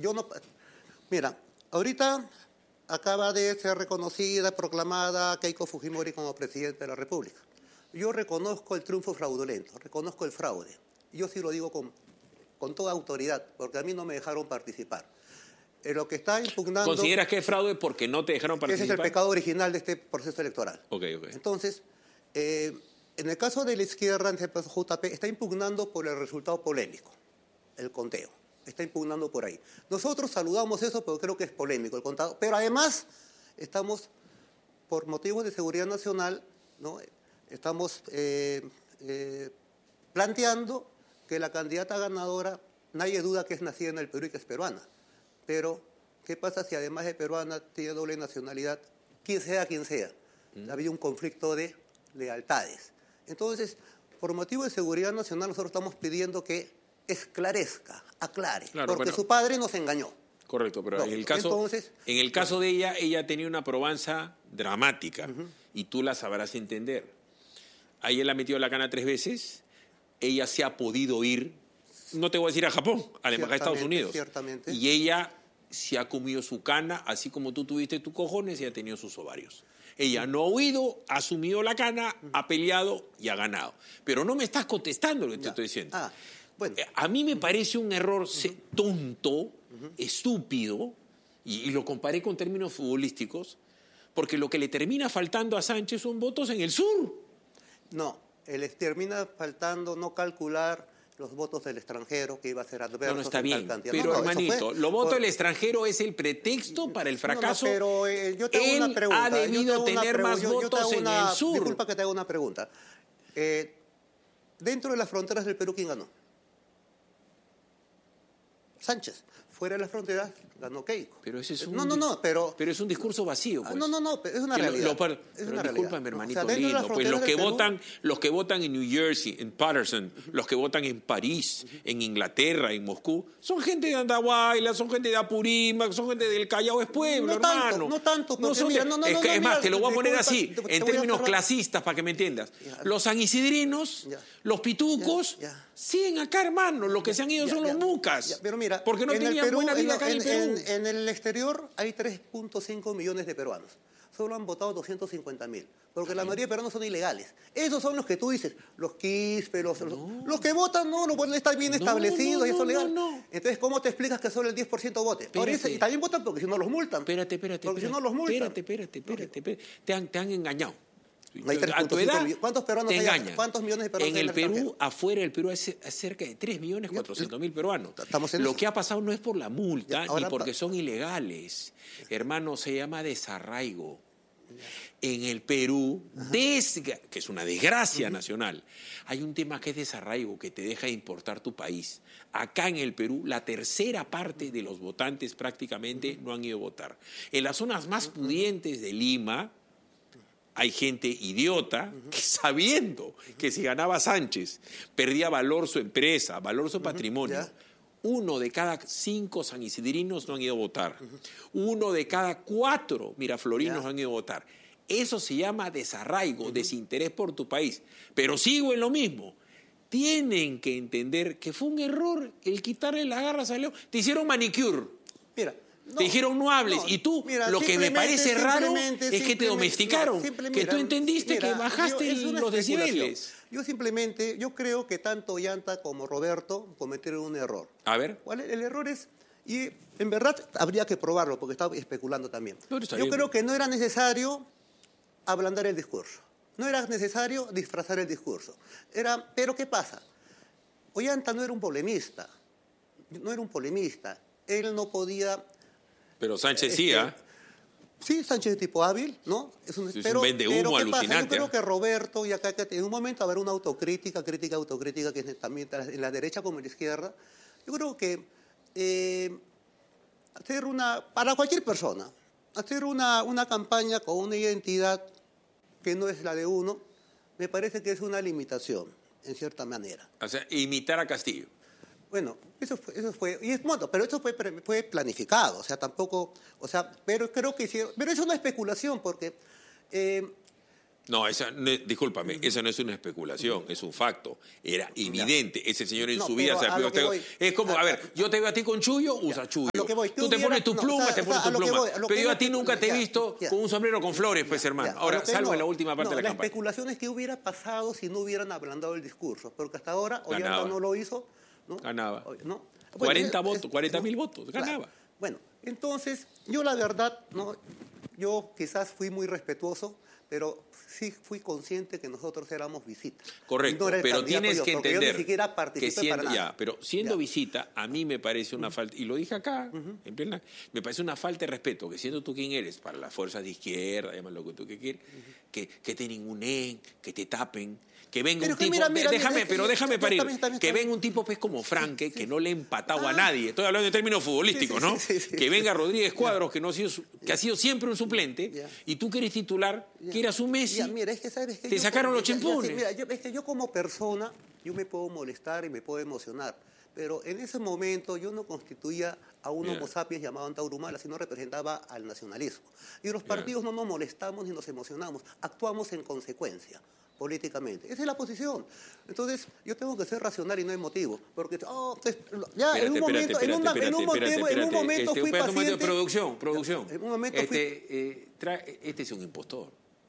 yo no... Mira, ahorita acaba de ser reconocida, proclamada Keiko Fujimori como presidente de la República. Yo reconozco el triunfo fraudulento, reconozco el fraude. Yo sí lo digo con toda autoridad, porque a mí no me dejaron participar. Lo que está impugnando... ¿Consideras que es fraude porque no te dejaron participar? Ese es el pecado original de este proceso electoral. Ok. Entonces, en el caso de la izquierda, en este caso JP, está impugnando por el resultado polémico, el conteo. Está impugnando por ahí. Nosotros saludamos eso, pero creo que es polémico el contado. Pero además, estamos, por motivos de seguridad nacional, ¿no? Estamos planteando que la candidata ganadora, nadie duda que es nacida en el Perú y que es peruana. Pero, ¿qué pasa si además de peruana tiene doble nacionalidad? Quien sea. Ha habido un conflicto de lealtades. Entonces, por motivo de seguridad nacional, nosotros estamos pidiendo que esclarezca, aclare, claro, porque su padre nos engañó. Correcto, pero No, en el caso de ella tenía una probanza dramática y tú la sabrás entender. A ella la ha metido la cana 3 veces, ella se ha podido ir, no te voy a decir a Japón, a la embajada de Estados Unidos. Ciertamente. Y ella se ha comido su cana, así como tú tuviste tus cojones y ha tenido sus ovarios. Ella no ha huido, ha asumido la cana, ha peleado y ha ganado. Pero no me estás contestando lo que te estoy diciendo. Bueno. A mí me parece un error tonto, estúpido, y lo comparé con términos futbolísticos, porque lo que le termina faltando a Sánchez son votos en el sur. No, les termina faltando no calcular los votos del extranjero que iba a ser adverso. No, está bien, pero hermanito, los votos del extranjero es el pretexto para el fracaso. Pero yo te hago una pregunta. Ha debido tener más votos en el sur. Disculpa que te haga una pregunta. Dentro de las fronteras del Perú, ¿quién ganó? Sánchez. Fuera de las fronteras ganó Keiko. Pero ese es pero es un discurso vacío, pues. Pero es una realidad. Discúlpame, hermanito lindo, pues los que votan en New Jersey, en Patterson, los que votan en París, en Inglaterra, en Moscú, son gente de Andahuayla, son gente de Apurímac, son gente del Callao, es pueblo, hermano. No tanto, es más, te lo voy a poner así, en términos clasistas, para que me entiendas. Los sanisidrinos, los pitucos, siguen acá, hermano. Los que se han ido son los mucas. Pero mira, porque no tenían buena vida acá en el Perú. En el exterior hay 3.5 millones de peruanos. Solo han votado 250.000. Porque la mayoría de peruanos son ilegales. Esos son los que tú dices, los quispe, los que votan, están bien establecidos y eso es legal. Entonces, ¿cómo te explicas que solo el 10% vote? Y también votan porque si no los multan. Espérate. Porque si no los multan. Espérate. Te han engañado. A tu edad, ¿cuántos peruanos te engañan. ¿Cuántos millones de peruanos en el Perú, afuera del Perú, hay cerca de 3.400.000 peruanos. Lo que ha pasado no es por la multa ni porque son ilegales. Hermano, se llama desarraigo. En el Perú, que es una desgracia nacional, hay un tema que es desarraigo, que te deja de importar tu país. Acá en el Perú, la tercera parte de los votantes prácticamente no han ido a votar. En las zonas más pudientes de Lima, hay gente idiota que, sabiendo que si ganaba Sánchez perdía valor su empresa, valor su patrimonio. 1 de cada 5 sanisidrinos no han ido a votar. 1 de cada 4 miraflorinos han ido a votar. Eso se llama desarraigo, desinterés por tu país. Pero sigo en lo mismo. Tienen que entender que fue un error el quitarle las garras a León. Te hicieron manicure. Te dijeron no hables. Y tú, lo que me parece raro es que te domesticaron. Que tú entendiste que bajaste los decibeles. Yo creo que tanto Ollanta como Roberto cometieron un error. A ver. El error es, y en verdad habría que probarlo porque estaba especulando también. Yo creo que no era necesario ablandar el discurso. No era necesario disfrazar el discurso. Pero ¿qué pasa? Ollanta no era un polemista. Él no podía... Pero Sánchez sí, Sí, Sánchez es tipo hábil, ¿no? Es un vendehumo alucinante. Yo creo que Roberto, y acá en un momento habrá una autocrítica, que es también en la derecha como en la izquierda. Yo creo que para cualquier persona, hacer una campaña con una identidad que no es la de uno, me parece que es una limitación, en cierta manera. O sea, imitar a Castillo. Bueno, eso fue, pero eso fue planificado, o sea, tampoco, pero creo que hicieron, pero es una especulación porque No, discúlpame, esa no es una especulación, es un facto. Era evidente. Ese señor en su vida se ha... Es como, a ver, yo te veo a ti con chullo, usa chullo. Tú te pones tu pluma, te pones tu pluma. Pero yo a ti nunca te he visto con un sombrero con flores, pues, hermano. Ahora, salvo en la última parte de la campaña. La especulación es que hubiera pasado si no hubieran ablandado el discurso. Porque hasta ahora, Ollanta no lo hizo. ¿no? Ganaba. ¿No? 40.000 votos, ganaba. Claro. Bueno, entonces, yo la verdad, yo quizás fui muy respetuoso, pero sí fui consciente que nosotros éramos visita. Correcto, pero tienes que entender yo ni siquiera participé para nada. Pero siendo visita, a mí me parece una falta, y lo dije acá, en plena, me parece una falta de respeto, que siendo tú quien eres, para las fuerzas de izquierda, llámalo lo que tú quieras, que te ninguneen, que te tapen, que venga un tipo... Déjame parir. Que venga un tipo pues como Franque, que no le ha empatado a nadie. Estoy hablando de términos futbolísticos, ¿no? Que venga Rodríguez Cuadros, que ha sido siempre un suplente, y tú que eres titular, que eras un Messi, te sacaron los chimpones. Es que yo como persona, yo me puedo molestar y me puedo emocionar. Pero en ese momento yo no constituía a un homo sapiens llamado Antauro Humala, sino representaba al nacionalismo. Y los partidos no nos molestamos ni nos emocionamos, actuamos en consecuencia políticamente. Esa es la posición. Entonces, yo tengo que ser racional y no emotivo. Porque, en un momento fui paciente. Producción. En un momento este es un impostor.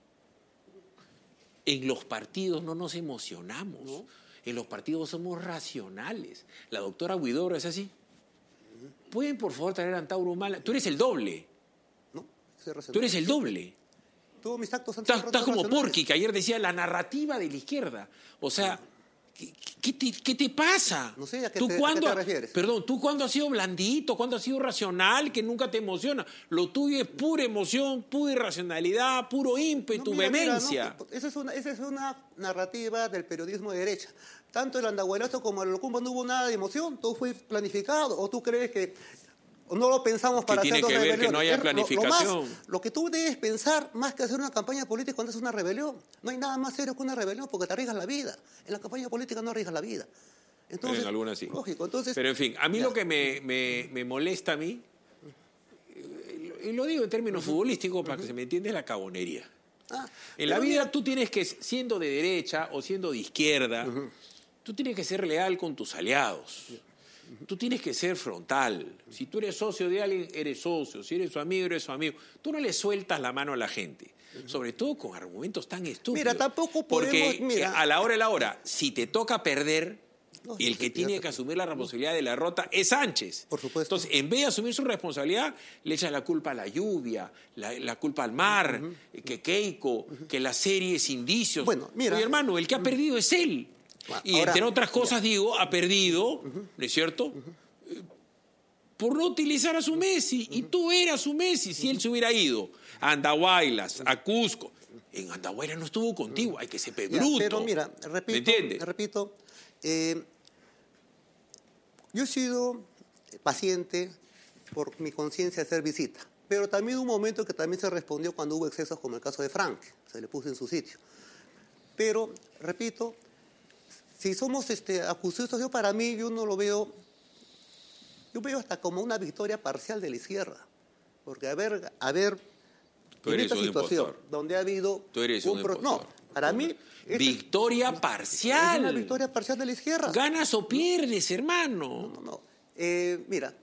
En los partidos no nos emocionamos. ¿No? En los partidos somos racionales. La doctora Huidobro es así. ¿Pueden, por favor, traer a Antauro Humala? Tú eres el doble. No, soy racional. Tú eres el doble. Todos mis actos han Estás como Porky, que ayer decía la narrativa de la izquierda. O sea, ¿qué te pasa? No sé, ¿a qué te refieres? Perdón, ¿tú cuándo has sido blandito? ¿Cuándo has sido racional? Que nunca te emociona. Lo tuyo es pura emoción, pura irracionalidad, puro ímpetu, vehemencia. Esa es una narrativa del periodismo de derecha. Tanto el andahuelazo como el locumba no hubo nada de emoción, todo fue planificado. ¿O tú crees que no lo pensamos para hacer dos rebeliones? Tiene que ver que no haya planificación. Lo que tú debes pensar, más que hacer una campaña política cuando es una rebelión, no hay nada más serio que una rebelión porque te arriesgas la vida. En la campaña política no arriesgas la vida. Entonces, en algunas sí. Lógico. Entonces, pero en fin, a mí lo que me molesta a mí, y lo digo en términos futbolísticos para que se me entienda, es la cabonería. En la vida tú tienes que, siendo de derecha o siendo de izquierda, tú tienes que ser leal con tus aliados. Tú tienes que ser frontal. Si tú eres socio de alguien, eres socio. Si eres su amigo, eres su amigo. Tú no le sueltas la mano a la gente. Sobre todo con argumentos tan estúpidos. Mira, tampoco podemos... Porque a la hora, si te toca perder, el que tiene que asumir la responsabilidad de la derrota es Sánchez. Por supuesto. Entonces, en vez de asumir su responsabilidad, le echas la culpa a la lluvia, la culpa al mar, que Keiko, que las series indicios. Bueno, mira... Oye, hermano, el que ha perdido es él. Y ahora, entre otras cosas, ha perdido, ¿no es cierto?, por no utilizar a su Messi. Y tú eras su Messi. Si él se hubiera ido a Andahuaylas, a Cusco, en Andahuaylas no estuvo contigo, hay que ser bruto. Pero mira, repito, yo he sido paciente por mi conciencia de ser visita, pero también hubo un momento que también se respondió cuando hubo excesos, como el caso de Frank, se le puso en su sitio. Pero, repito, si somos acuciosos, para mí, yo no lo veo, yo veo hasta como una victoria parcial de la izquierda. Porque en esta situación donde ha habido no, para mí victoria parcial. Es una victoria parcial de la izquierda. ¿Ganas o pierdes, hermano? No. Mira,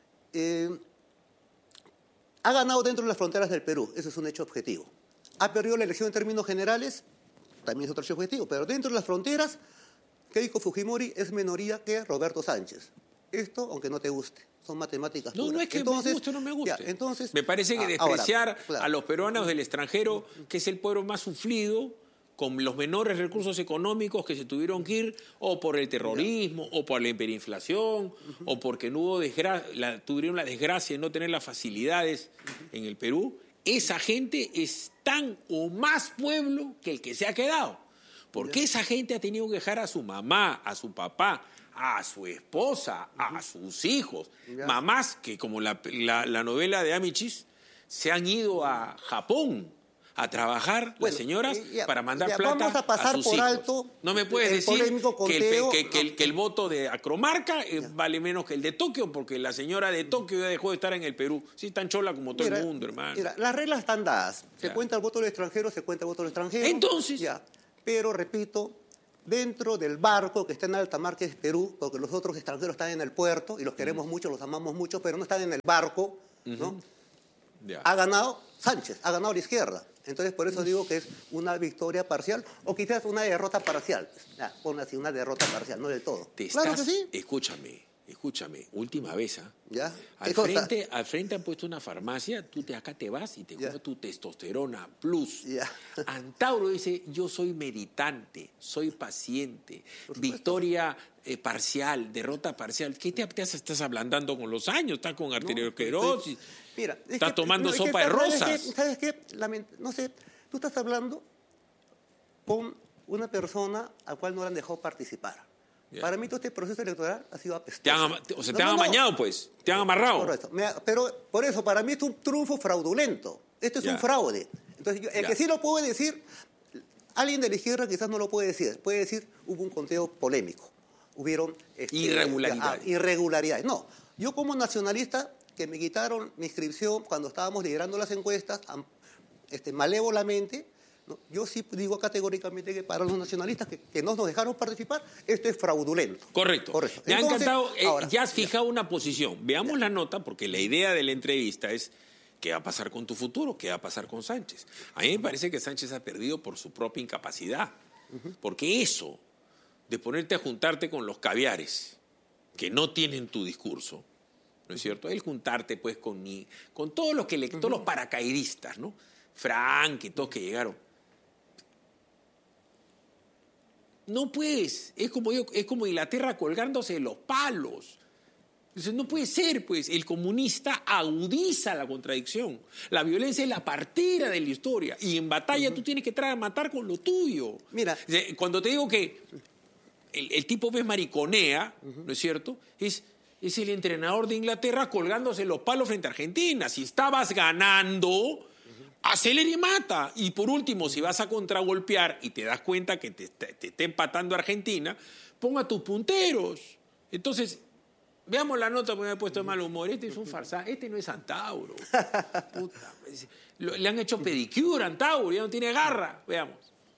ha ganado dentro de las fronteras del Perú, eso es un hecho objetivo. Ha perdido la elección en términos generales, también es otro hecho objetivo, pero dentro de las fronteras, Keiko Fujimori es minoría que Roberto Sánchez. Esto, aunque no te guste, son matemáticas puras. No es que me guste o no me guste. Entonces, me parece que despreciar a los peruanos del extranjero, que es el pueblo más sufrido, con los menores recursos económicos que se tuvieron que ir, o por el terrorismo, o por la hiperinflación, o porque no hubo tuvieron la desgracia de no tener las facilidades en el Perú, esa gente es tan o más pueblo que el que se ha quedado. Porque esa gente ha tenido que dejar a su mamá, a su papá, a su esposa, a sus hijos. Mamás que, como la novela de Amichis, se han ido a Japón, a trabajar las señoras para mandar plata vamos a pasar sus por hijos. alto. No me puedes decir que el voto de Acromarca vale menos que el de Tokio, porque la señora de Tokio ya dejó de estar en el Perú. Sí, tan chola como todo el mundo, hermano. Mira, las reglas están dadas. Se cuenta el voto del extranjero, se cuenta el voto del extranjero. Entonces. Pero, repito, dentro del barco que está en alta mar, que es Perú, porque los otros extranjeros están en el puerto y los queremos mucho, los amamos mucho, pero no están en el barco, ¿no? Ha ganado Sánchez, ha ganado la izquierda. Entonces, por eso digo que es una victoria parcial o quizás una derrota parcial. Pon así, una derrota parcial, no del todo. Claro que sí. Escúchame, última vez, ¿Ya? Al frente han puesto una farmacia, acá te vas y te comes tu testosterona plus. Antauro dice, yo soy meditante, soy paciente, victoria parcial, derrota parcial. ¿Qué te estás ablandando con los años? Estás con arteriosclerosis, estás tomando sopa de rosas. ¿Sabes qué? No sé, tú estás hablando con una persona a la cual no le han dejado participar. Para mí todo este proceso electoral ha sido apestoso. Te han amañado, pues. Te han amarrado. Correcto. Pero por eso, para mí es un triunfo fraudulento. Esto es un fraude. Entonces, el que sí lo puede decir, alguien de la izquierda quizás no lo puede decir. Puede decir, hubo un conteo polémico. Hubieron irregularidades. No, yo como nacionalista, que me quitaron mi inscripción cuando estábamos liderando las encuestas, malévolamente, ¿no? Yo sí digo categóricamente que para los nacionalistas que no nos dejaron participar, esto es fraudulento. Correcto. Me ha encantado, ya has fijado una posición. Veamos la nota, porque la idea de la entrevista es qué va a pasar con tu futuro, qué va a pasar con Sánchez. A mí me parece que Sánchez ha perdido por su propia incapacidad, porque eso de ponerte a juntarte con los caviares que no tienen tu discurso, ¿no es cierto? El juntarte pues con todos los todos los paracaidistas, ¿no? Frank y todos que llegaron. No pues, es como Inglaterra colgándose de los palos. Entonces, no puede ser, pues. El comunista agudiza la contradicción. La violencia es la partera de la historia. Y en batalla tú tienes que tratar de matar con lo tuyo. Mira. Cuando te digo que el tipo pues mariconea, ¿no es cierto? Es el entrenador de Inglaterra colgándose los palos frente a Argentina. Si estabas ganando, acelera y mata. Y por último, si vas a contragolpear y te das cuenta que te está empatando Argentina, ponga tus punteros. Entonces, veamos la nota porque me he puesto de mal humor. Este es un farsán, este no es Antauro. Puta, le han hecho pedicure a Antauro, ya no tiene garra. Veamos.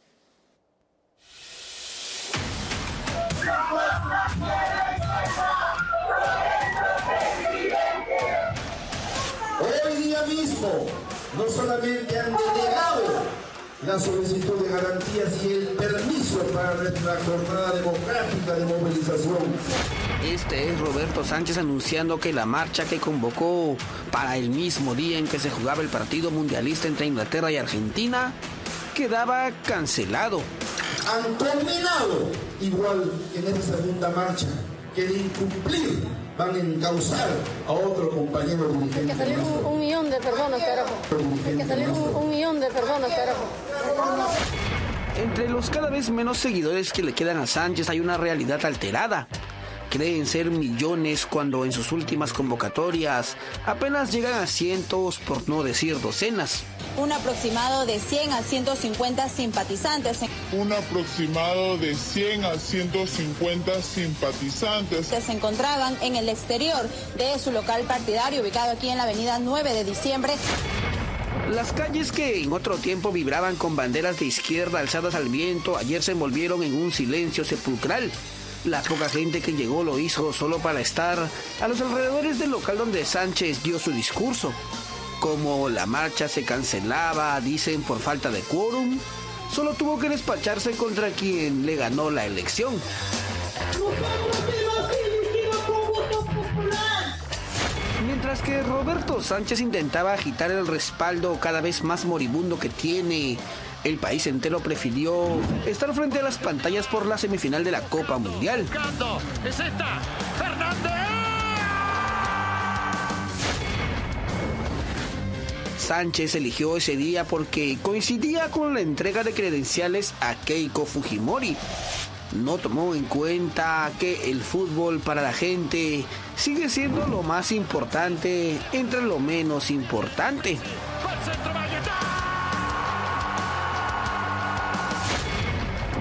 Hoy día mismo no solamente han denegado la solicitud de garantías y el permiso para la jornada democrática de movilización. Este es Roberto Sánchez anunciando que la marcha que convocó para el mismo día en que se jugaba el partido mundialista entre Inglaterra y Argentina quedaba cancelado. Han combinado igual en esta segunda marcha que de incumplir van a encauzar a otro compañero dirigente. Hay que salir un millón de personas, carajo. Hay que salir un millón de personas, carajo. Entre los cada vez menos seguidores que le quedan a Sánchez hay una realidad alterada. Creen ser millones cuando en sus últimas convocatorias apenas llegan a cientos, por no decir docenas. Un aproximado de 100 a 150 simpatizantes. Un aproximado de 100 a 150 simpatizantes. Que se encontraban en el exterior de su local partidario, ubicado aquí en la avenida 9 de diciembre. Las calles que en otro tiempo vibraban con banderas de izquierda alzadas al viento, ayer se envolvieron en un silencio sepulcral. La poca gente que llegó lo hizo solo para estar a los alrededores del local donde Sánchez dio su discurso. Como la marcha se cancelaba, dicen por falta de quórum, solo tuvo que despacharse contra quien le ganó la elección. Mientras que Roberto Sánchez intentaba agitar el respaldo cada vez más moribundo que tiene, el país entero prefirió estar frente a las pantallas por la semifinal de la Copa Mundial. ¡Es esta! ¡Fernández! Sánchez eligió ese día porque coincidía con la entrega de credenciales a Keiko Fujimori. No tomó en cuenta que el fútbol para la gente sigue siendo lo más importante entre lo menos importante.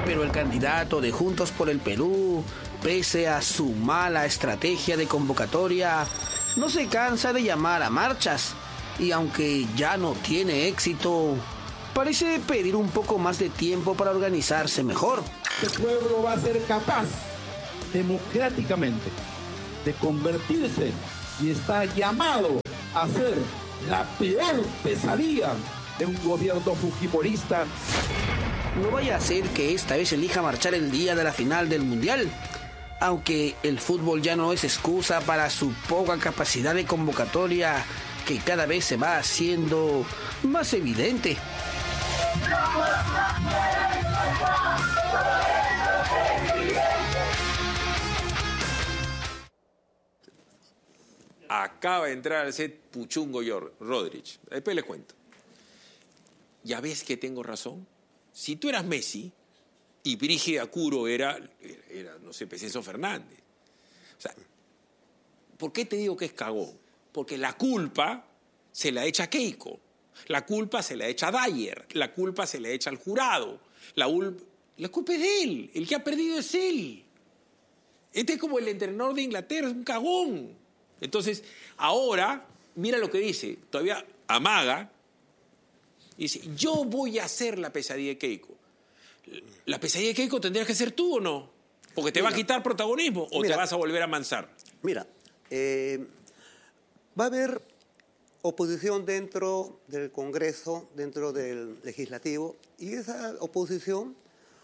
Pero el candidato de Juntos por el Perú, pese a su mala estrategia de convocatoria, no se cansa de llamar a marchas. Y aunque ya no tiene éxito, parece pedir un poco más de tiempo para organizarse mejor. El pueblo va a ser capaz, democráticamente, de convertirse y está llamado a ser la peor pesadilla de un gobierno fujimorista. No vaya a ser que esta vez elija marchar el día de la final del Mundial, aunque el fútbol ya no es excusa para su poca capacidad de convocatoria, que cada vez se va haciendo más evidente. Acaba de entrar al set Puchungo Rodríguez. Después les cuento. ¿Ya ves que tengo razón? Si tú eras Messi y Brígida Curo era, no sé, Pecenzo Fernández. O sea, ¿por qué te digo que es cagón? Porque la culpa se la echa a Keiko, la culpa se la echa a Dyer, la culpa se la echa al jurado, la culpa es de él, el que ha perdido es él. Este es como el entrenador de Inglaterra, es un cagón. Entonces, ahora, mira lo que dice, todavía amaga, dice, yo voy a hacer la pesadilla de Keiko. ¿La pesadilla de Keiko tendrías que ser tú o no? Porque te va a quitar protagonismo o te vas a volver a amansar. Mira, va a haber oposición dentro del Congreso, dentro del Legislativo, y esa oposición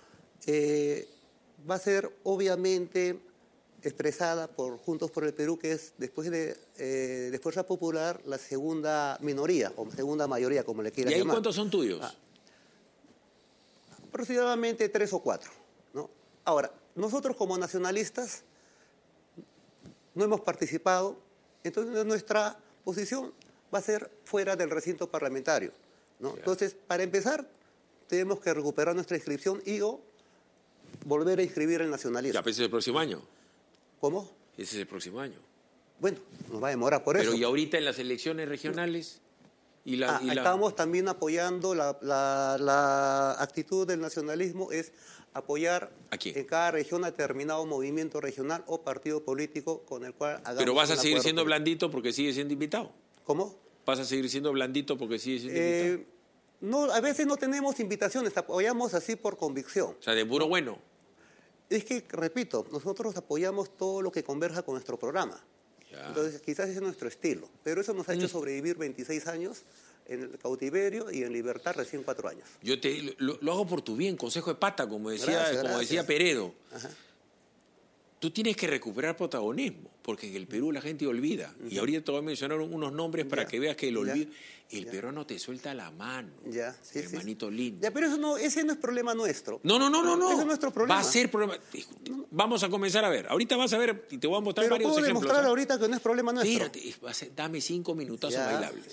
va a ser obviamente expresada por Juntos por el Perú, que es después de Fuerza Popular la segunda minoría o segunda mayoría, como le quieras llamar. ¿Y ahí cuántos son tuyos? Aproximadamente 3 o 4, ¿no? Ahora, nosotros como nacionalistas no hemos participado, entonces nuestra posición va a ser fuera del recinto parlamentario, ¿no? Entonces, para empezar, tenemos que recuperar nuestra inscripción y o volver a inscribir el nacionalismo. Ya, pero ese es el próximo año. ¿Cómo? Ese es el próximo año. Bueno, nos va a demorar por eso. Pero ¿y ahorita en las elecciones regionales? Estamos también apoyando la actitud del nacionalismo es apoyar en cada región a determinado movimiento regional o partido político con el cual hagamos. Pero vas a seguir siendo blandito porque sigues siendo invitado. ¿Cómo? ¿Vas a seguir siendo blandito porque sigues siendo invitado? No, a veces no tenemos invitaciones, apoyamos así por convicción. O sea, de puro bueno. Es que, repito, nosotros apoyamos todo lo que converja con nuestro programa. Ya. Entonces, quizás ese es nuestro estilo. Pero eso nos ha hecho sobrevivir 26 años en el cautiverio y en libertad recién 4 años. Yo lo hago por tu bien, consejo de pata, como decía Peredo. Ajá. Tú tienes que recuperar protagonismo, porque en el Perú la gente olvida. Y ahorita te voy a mencionar unos nombres para que veas que el olvido... El peruano te suelta la mano, hermanito lindo. Ya, pero ese no es problema nuestro. No. Ese es nuestro problema. Va a ser problema. Vamos a comenzar a ver. Ahorita vas a ver y te voy a mostrar varios ejemplos. Pero puedo demostrar ahorita que no es problema nuestro. Espérate, dame 5 minutazos bailables.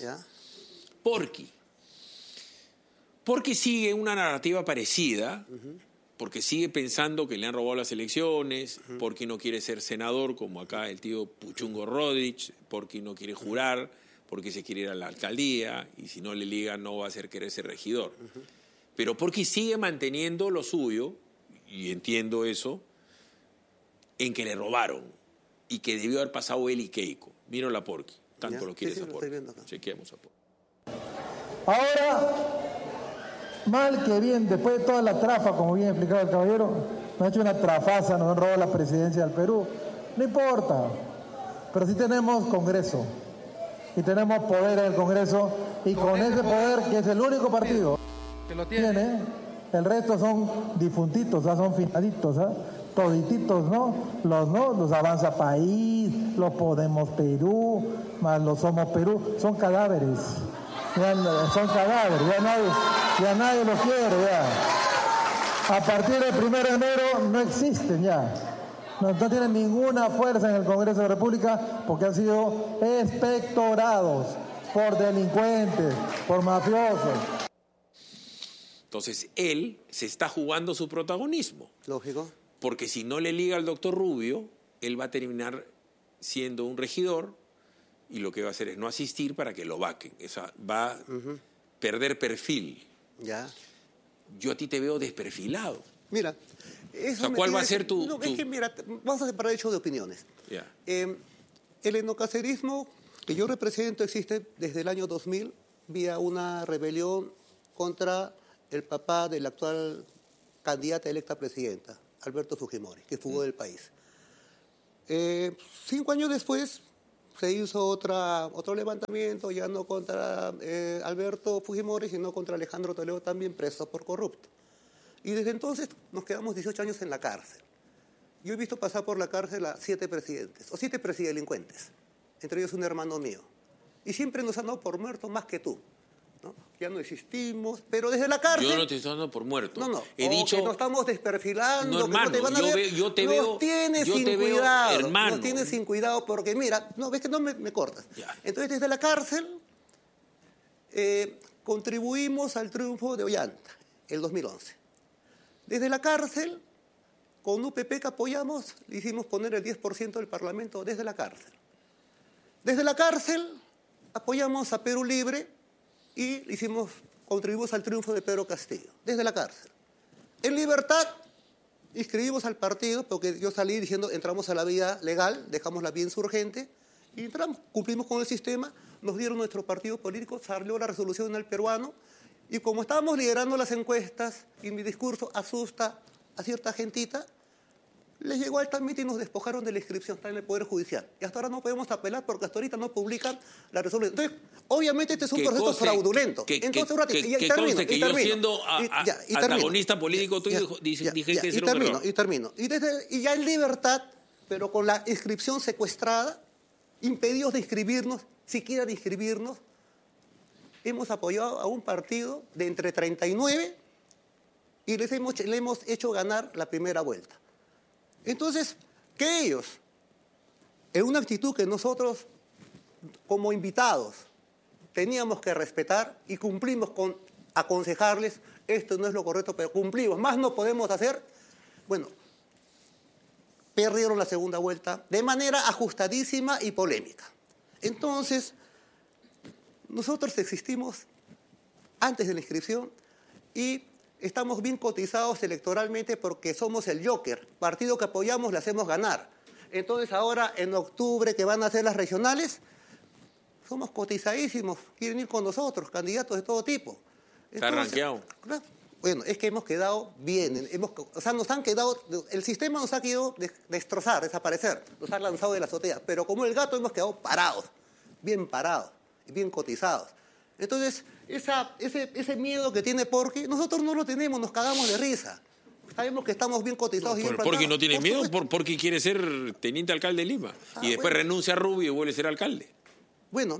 Porky sigue una narrativa parecida, porque sigue pensando que le han robado las elecciones, Porky no quiere ser senador, como acá el tío Puchungo Rodríguez, Porky no quiere jurar, porque se quiere ir a la alcaldía y si no le liga no va a ser querer ser regidor. Pero Porky sigue manteniendo lo suyo, y entiendo eso, en que le robaron y que debió haber pasado él y Keiko. Míralo a Porky, tanto lo quieres a Porky. Chequeemos a Porky. Ahora, mal que bien, después de toda la trafa, como bien explicado el caballero, nos ha hecho una trafaza, nos han robado la presidencia del Perú. No importa, pero sí tenemos Congreso. Y tenemos poder en el Congreso, y con ese poder, que es el único partido que lo tiene, el resto son difuntitos, son finaditos, todititos, ¿no? Los Avanza País, los Podemos Perú, más los Somos Perú, son cadáveres. Son cadáveres, ya nadie los quiere, ya. A partir del 1 de enero no existen ya. No tienen ninguna fuerza en el Congreso de la República porque han sido expectorados por delincuentes, por mafiosos. Entonces, él se está jugando su protagonismo. Lógico. Porque si no le liga al doctor Rubio, él va a terminar siendo un regidor y lo que va a hacer es no asistir para que lo vaquen. Va a perder perfil. Ya. Yo a ti te veo desperfilado. Mira, eso ¿cuál va a ser tu...? No, es que mira, vamos a separar hechos de opiniones. Yeah. El etnocacerismo que yo represento existe desde el año 2000 vía una rebelión contra el papá de la actual candidata electa a presidenta, Alberto Fujimori, que fugó del país. 5 años después se hizo otro levantamiento, ya no contra Alberto Fujimori, sino contra Alejandro Toledo, también preso por corrupto. Y desde entonces nos quedamos 18 años en la cárcel. Yo he visto pasar por la cárcel a 7 presidentes, o 7 presidelincuentes, entre ellos un hermano mío. Y siempre nos han dado por muertos más que tú, ¿no? Ya no existimos, pero desde la cárcel... Yo no te estoy dando por muerto. No, he dicho... que nos estamos desperfilando, no, hermano, que no te van a ver. Yo te veo... Nos tienes sin cuidado, hermano. Nos tienes sin cuidado porque, mira, no, ves que no me cortas. Ya. Entonces, desde la cárcel contribuimos al triunfo de Ollanta, el 2011. Desde la cárcel, con UPP que apoyamos, le hicimos poner el 10% del Parlamento desde la cárcel. Desde la cárcel apoyamos a Perú Libre y contribuimos al triunfo de Pedro Castillo, desde la cárcel. En libertad, inscribimos al partido, porque yo salí diciendo, entramos a la vía legal, dejamos la vía insurgente, y entramos, cumplimos con el sistema, nos dieron nuestro partido político, salió la resolución en el peruano, y como estábamos liderando las encuestas, y mi discurso asusta a cierta gentita, les llegó al trámite y nos despojaron de la inscripción, está en el Poder Judicial. Y hasta ahora no podemos apelar porque hasta ahorita no publican la resolución. Entonces, obviamente este es un proceso fraudulento. Entonces, un ratito, que conste que yo siendo antagonista político tuyo dije que es un error. Y termino. Y ya en libertad, pero con la inscripción secuestrada, impedidos de inscribirnos, siquiera de inscribirnos, hemos apoyado a un partido de entre 39 y le hemos hecho ganar la primera vuelta. Entonces, que ellos, en una actitud que nosotros, como invitados, teníamos que respetar y cumplimos con aconsejarles, esto no es lo correcto, pero cumplimos, más no podemos hacer, bueno, perdieron la segunda vuelta de manera ajustadísima y polémica. Entonces, nosotros existimos antes de la inscripción y estamos bien cotizados electoralmente porque somos el Joker. Partido que apoyamos le hacemos ganar. Entonces ahora en octubre que van a ser las regionales, somos cotizadísimos. Quieren ir con nosotros, candidatos de todo tipo. Está rankeado. Bueno, es que hemos quedado bien. Nos han quedado, el sistema nos ha querido destrozar, desaparecer. Nos ha lanzado de la azotea. Pero como el gato hemos quedado parados, bien cotizados. Entonces, ese miedo que tiene Porky, nosotros no lo tenemos, nos cagamos de risa. Sabemos que estamos bien cotizados y bien plantados. Porky no tiene miedo, Porky quiere ser teniente alcalde de Lima. Y después renuncia a Rubio y vuelve a ser alcalde. Bueno,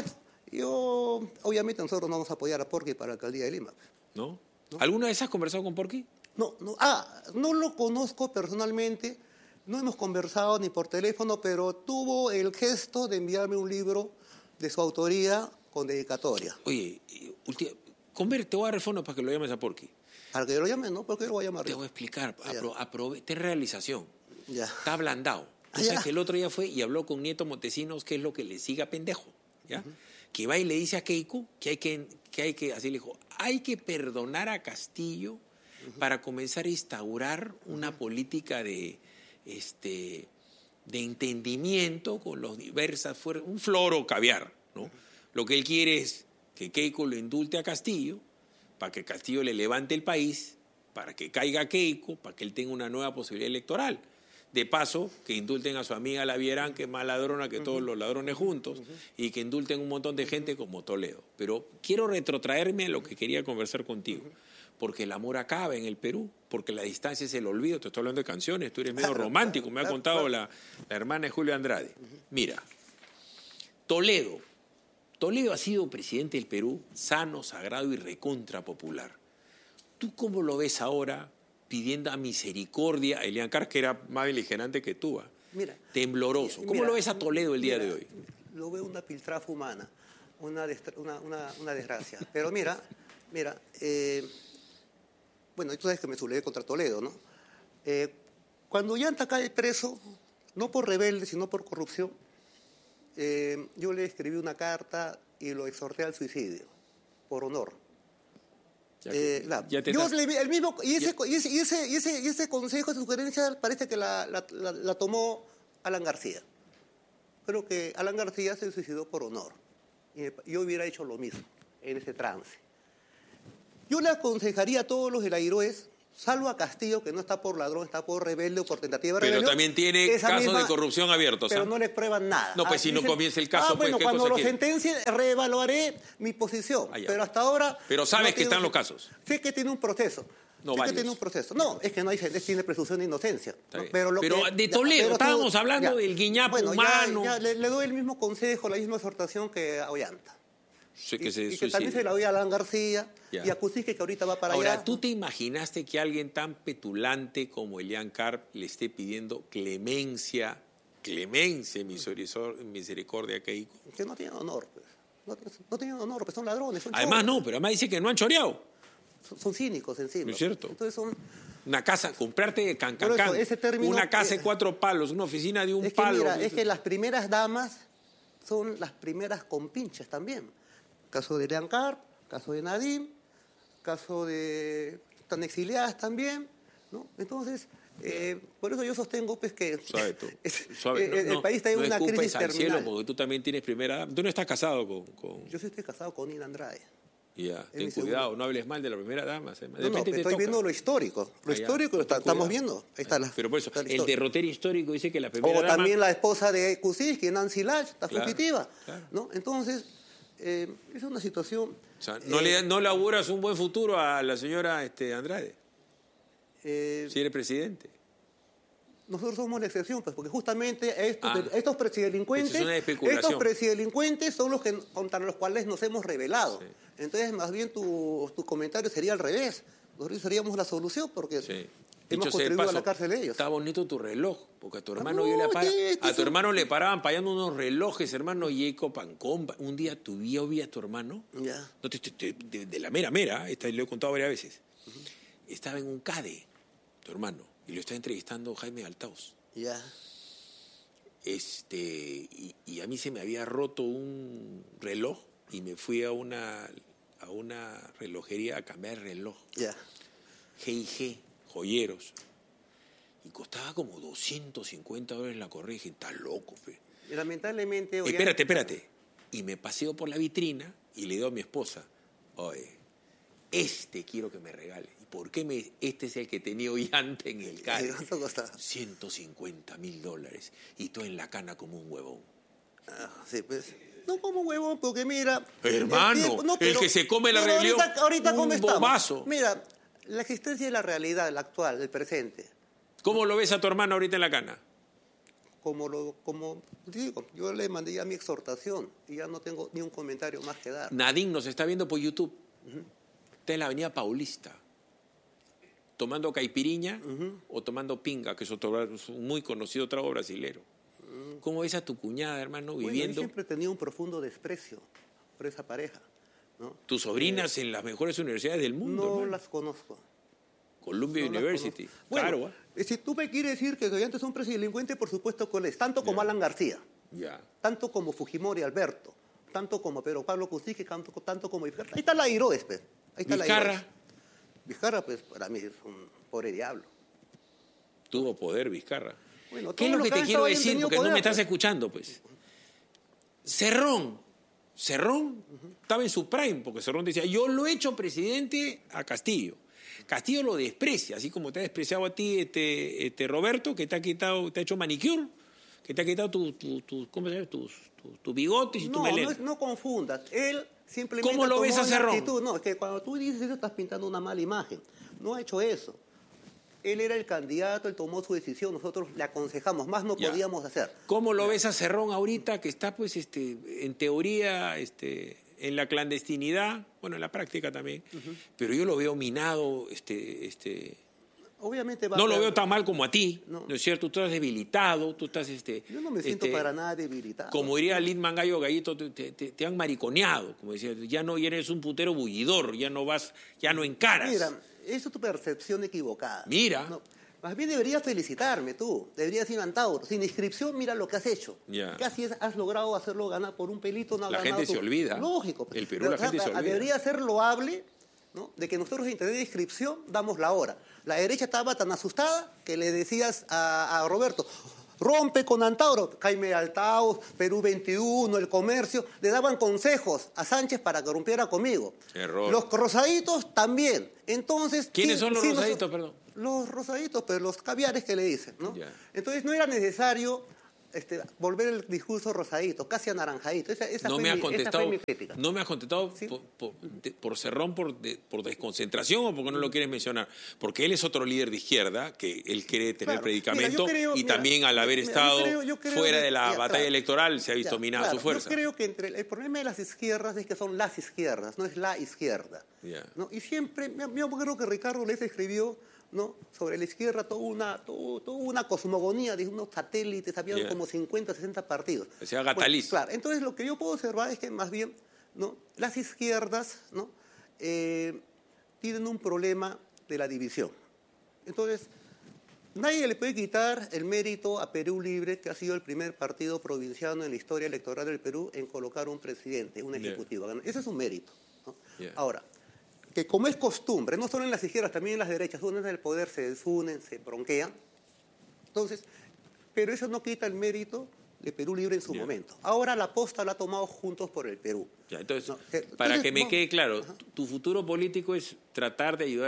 obviamente nosotros no vamos a apoyar a Porky para la alcaldía de Lima. ¿No? ¿Alguna vez has conversado con Porky? No lo conozco personalmente, no hemos conversado ni por teléfono, pero tuvo el gesto de enviarme un libro de su autoría con dedicatoria. Oye, te voy a dar el fondo para que lo llames a Porky. Para que lo llame, ¿no? ¿Por qué lo voy a llamar? Te voy a explicar. Ten realización. Ya. Está ablandado. O sea, que el otro día fue y habló con Nieto Montesinos, que es lo que le siga pendejo. ¿Ya? Que va y le dice a Keiko que hay que, así le dijo, hay que perdonar a Castillo para comenzar a instaurar una política de entendimiento con los diversas fuerzas, un floro caviar, ¿no? Lo que él quiere es que Keiko lo indulte a Castillo, para que Castillo le levante el país, para que caiga Keiko, para que él tenga una nueva posibilidad electoral. De paso, que indulten a su amiga la Vierán, que es más ladrona que todos los ladrones juntos, y que indulten un montón de gente como Toledo. Pero quiero retrotraerme a lo que quería conversar contigo, porque el amor acaba en el Perú, porque la distancia es el olvido. Te estoy hablando de canciones, tú eres medio romántico, me ha contado la hermana de Julio Andrade. Mira, Toledo ha sido presidente del Perú, sano, sagrado y recontra popular. ¿Tú cómo lo ves ahora pidiendo a misericordia? Elian Carr, que era más beligerante que tú, tembloroso. ¿Cómo lo ves a Toledo el día de hoy? Lo veo una piltrafa humana, una desgracia. Pero mira, tú sabes que me sublevé contra Toledo, ¿no? Cuando Ollanta cae preso, no por rebelde, sino por corrupción, yo le escribí una carta y lo exhorté al suicidio, por honor. Yo el mismo, y ese consejo, esa sugerencia, parece que la tomó Alan García. Creo que Alan García se suicidó por honor. Y yo hubiera hecho lo mismo en ese trance. Yo le aconsejaría a todos los de la Iroes, salvo a Castillo, que no está por ladrón, está por rebelde o por tentativa de rebelión. Pero también tiene casos de corrupción abiertos. Pero no les prueban nada. No, pues si no comienza el caso, pues, ¿qué cuando cosa lo quiere? sentencien, reevaluaré mi posición. Pero hasta ahora... Pero sabes que están los casos. Sé que tiene un proceso. No, es que no hay, tiene presunción de inocencia. ¿No? Pero de Toledo, estábamos hablando del guiñapo humano. Le doy el mismo consejo, la misma exhortación que a Ollanta. Que también se la doy a Alan García y a Cusique, que ahorita va para allá. Ahora, ¿tú te imaginaste que alguien tan petulante como Elian Carp le esté pidiendo clemencia, misericordia a Keiko? Que no tienen honor, pues. No tienen honor, pues son ladrones, son además choros. no, pero además dice que no han choreado. Son cínicos encima. ¿No es cierto? Entonces son... Una casa, comprarte una casa de 4 palos, una oficina de un palo. Mira, es que las primeras damas son las primeras compinches también. Caso de Elian Carp, caso de Nadim, caso de... Están exiliadas también, ¿no? Entonces, por eso yo sostengo pues que el país está en una crisis terminal. Cielo, porque tú también tienes primera dama. Tú no estás casado con... Yo sí estoy casado con Nina Andrade. Ya, ten cuidado, no hables mal de la primera dama. Estoy viendo lo histórico. Lo histórico estamos viendo. Ahí está pero por eso, el derrotero histórico dice que la primera dama... O también la esposa de Kuczynski, Nancy Lach, está fugitiva. Claro. ¿No? Entonces, es una situación... O sea, ¿no le auguras un buen futuro a la señora Andrade? Si eres presidente. Nosotros somos la excepción, pues, porque justamente estos presidelincuentes, son los que contra los cuales nos hemos rebelado. Sí. Entonces, más bien tu comentario sería al revés. Nosotros seríamos la solución porque hemos contribuido a la cárcel de ellos. Está bonito tu reloj, porque a tu hermano tu hermano le paraban pagando unos relojes, hermano Jacob Pancón. Un día yo vi a tu hermano, de la mera, lo he contado varias veces. Estaba en un CADE, tu hermano. Y lo está entrevistando Jaime Altaos. Ya. Y a mí se me había roto un reloj y me fui a una relojería a cambiar el reloj. Ya. G&G, joyeros. Y costaba como $250 la correa. Y dije, está loco, fe. Y lamentablemente... Espérate. Y me paseo por la vitrina y le digo a mi esposa, oye, quiero que me regale. ¿Por qué este es el que tenía Ollanta en el CADE? ¿Cuánto costaba? $150,000. Y tú en la cana como un huevón. Sí, pues. No como un huevón, porque mira... Hermano, el que se come la rebelión, ahorita ¿cómo estamos? Bobazo. Mira, la existencia de la realidad, la actual, el presente. ¿Cómo lo ves a tu hermano ahorita en la cana? Como digo, yo le mandé ya mi exhortación y ya no tengo ni un comentario más que dar. Nadine nos está viendo por YouTube. Está en la Avenida Paulista. Tomando caipiriña o tomando pinga, que es un muy conocido trago brasilero. ¿Cómo ves a tu cuñada, hermano, viviendo? Yo siempre he tenido un profundo desprecio por esa pareja, ¿no? ¿Tus sobrinas en las mejores universidades del mundo? No, hermano. las conozco. Columbia University. Bueno, si tú me quieres decir que Ollanta es un presidelincuente, por supuesto que lo es, tanto como Alan García, tanto como Fujimori Alberto, tanto como Pedro Pablo Kuczynski, tanto como Vizcarra. Ahí está la Iroes, pues. Ahí está Vizcarra. Vizcarra, pues, para mí es un pobre diablo. Tuvo poder, Vizcarra. Bueno, ¿qué es lo que te quiero decir? Porque no me estás escuchando, pues. Cerrón estaba en su prime, porque Cerrón decía, yo lo he hecho presidente a Castillo. Castillo lo desprecia, así como te ha despreciado a ti Roberto, que te ha hecho manicure, que te ha quitado ¿cómo se llama? Tus bigotes y tu melena. No confundas. Él simplemente... ¿Cómo lo ves a Cerrón? No, es que cuando tú dices eso estás pintando una mala imagen. No ha hecho eso. Él era el candidato, él tomó su decisión, nosotros le aconsejamos, más no podíamos hacer. ¿Cómo lo ves a Cerrón ahorita, que está, pues, en teoría, en la clandestinidad, bueno, en la práctica también, pero yo lo veo minado, Obviamente no lo veo tan mal como a ti, ¿no es cierto? Tú estás debilitado, tú estás... Yo no me siento para nada debilitado. Como diría Lindman Gallo Gallito, te han mariconeado, como decía, ya eres un putero bullidor, ya no encaras. Mira, eso es tu percepción equivocada. Mira. No, más bien deberías felicitarme tú, deberías ir Antauro. Sin inscripción, mira lo que has hecho. Casi has logrado hacerlo ganar por un pelito. No la gente se olvida. Lógico. El Perú, la gente se olvida. Debería ser loable ¿no?, de que nosotros en internet de inscripción damos la hora. La derecha estaba tan asustada que le decías a Roberto, rompe con Antauro, Jaime Altao, Perú 21, El Comercio, le daban consejos a Sánchez para que rompiera conmigo. Error. Los rosaditos también. Entonces, ¿quiénes son los rosaditos, perdón? Los rosaditos, pero los caviares que le dicen, ¿no? Ya. Entonces no era necesario volver el discurso rosadito, casi anaranjadito. Esa fue mi crítica. No me has contestado, ¿sí?, por cerrón, por desconcentración, o porque no lo quieres mencionar. Porque él es otro líder de izquierda, que él quiere tener predicamento, también al haber estado fuera de la batalla electoral se ha visto minada su fuerza. Yo creo que el problema de las izquierdas es que son las izquierdas, no es la izquierda. ¿No? Y siempre, yo creo que Ricardo Les escribió, ¿no?, sobre la izquierda toda una cosmogonía de unos satélites, había como 50, 60 partidos. Se haga Gataliz. Claro, entonces lo que yo puedo observar es que más bien, ¿no?, las izquierdas, ¿no?, tienen un problema de la división. Entonces, nadie le puede quitar el mérito a Perú Libre, que ha sido el primer partido provinciano en la historia electoral del Perú en colocar un presidente, un ejecutivo. Ese es un mérito, ¿no? Ahora, que como es costumbre, no solo en las izquierdas, también en las derechas, uno en el poder se desunen, se bronquean. Entonces, pero eso no quita el mérito de Perú Libre en su momento. Ahora la posta la ha tomado Juntos por el Perú. Entonces, para que me quede claro, tu futuro político es tratar de ayudar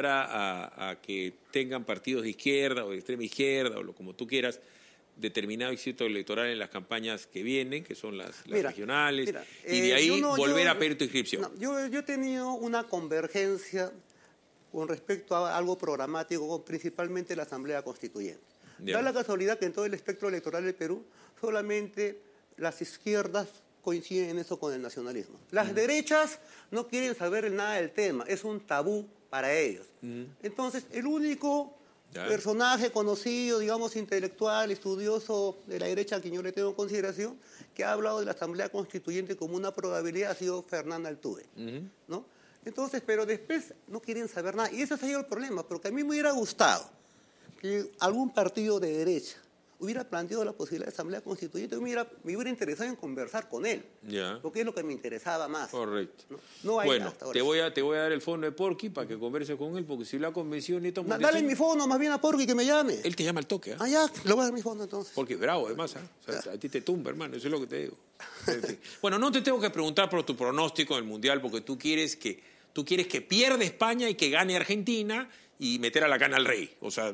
a que tengan partidos de izquierda o de extrema izquierda, o como tú quieras, determinado éxito electoral en las campañas que vienen, que son las regionales, y de ahí volver a pedir tu inscripción. Yo he tenido una convergencia con respecto a algo programático, principalmente la Asamblea Constituyente. Da la casualidad que en todo el espectro electoral del Perú, solamente las izquierdas coinciden en eso con el nacionalismo. Las derechas no quieren saber nada del tema, es un tabú para ellos. Entonces, el único personaje conocido, digamos, intelectual, estudioso de la derecha a quien yo le tengo en consideración, que ha hablado de la Asamblea Constituyente como una probabilidad, ha sido Fernanda Altuve, ¿no? Entonces, pero después no quieren saber nada. Y ese ha sido el problema, porque a mí me hubiera gustado que algún partido de derecha hubiera planteado la posibilidad de Asamblea Constituyente, me hubiera interesado en conversar con él, porque es lo que me interesaba más. Correcto. No hay bueno, te voy a dar el fono de Porky para que converse con él, porque si lo ha convencido necesitamos... Dale mi fono más bien a Porky que me llame. Él te llama al toque, ¿eh? Ya, le voy a dar mi fono entonces. Porque es bravo además, ¿eh? O sea, a ti te tumba, hermano, eso es lo que te digo. En fin. Bueno, no te tengo que preguntar por tu pronóstico en el Mundial, porque tú quieres que pierda España y que gane Argentina y meter a la cana al rey. O sea...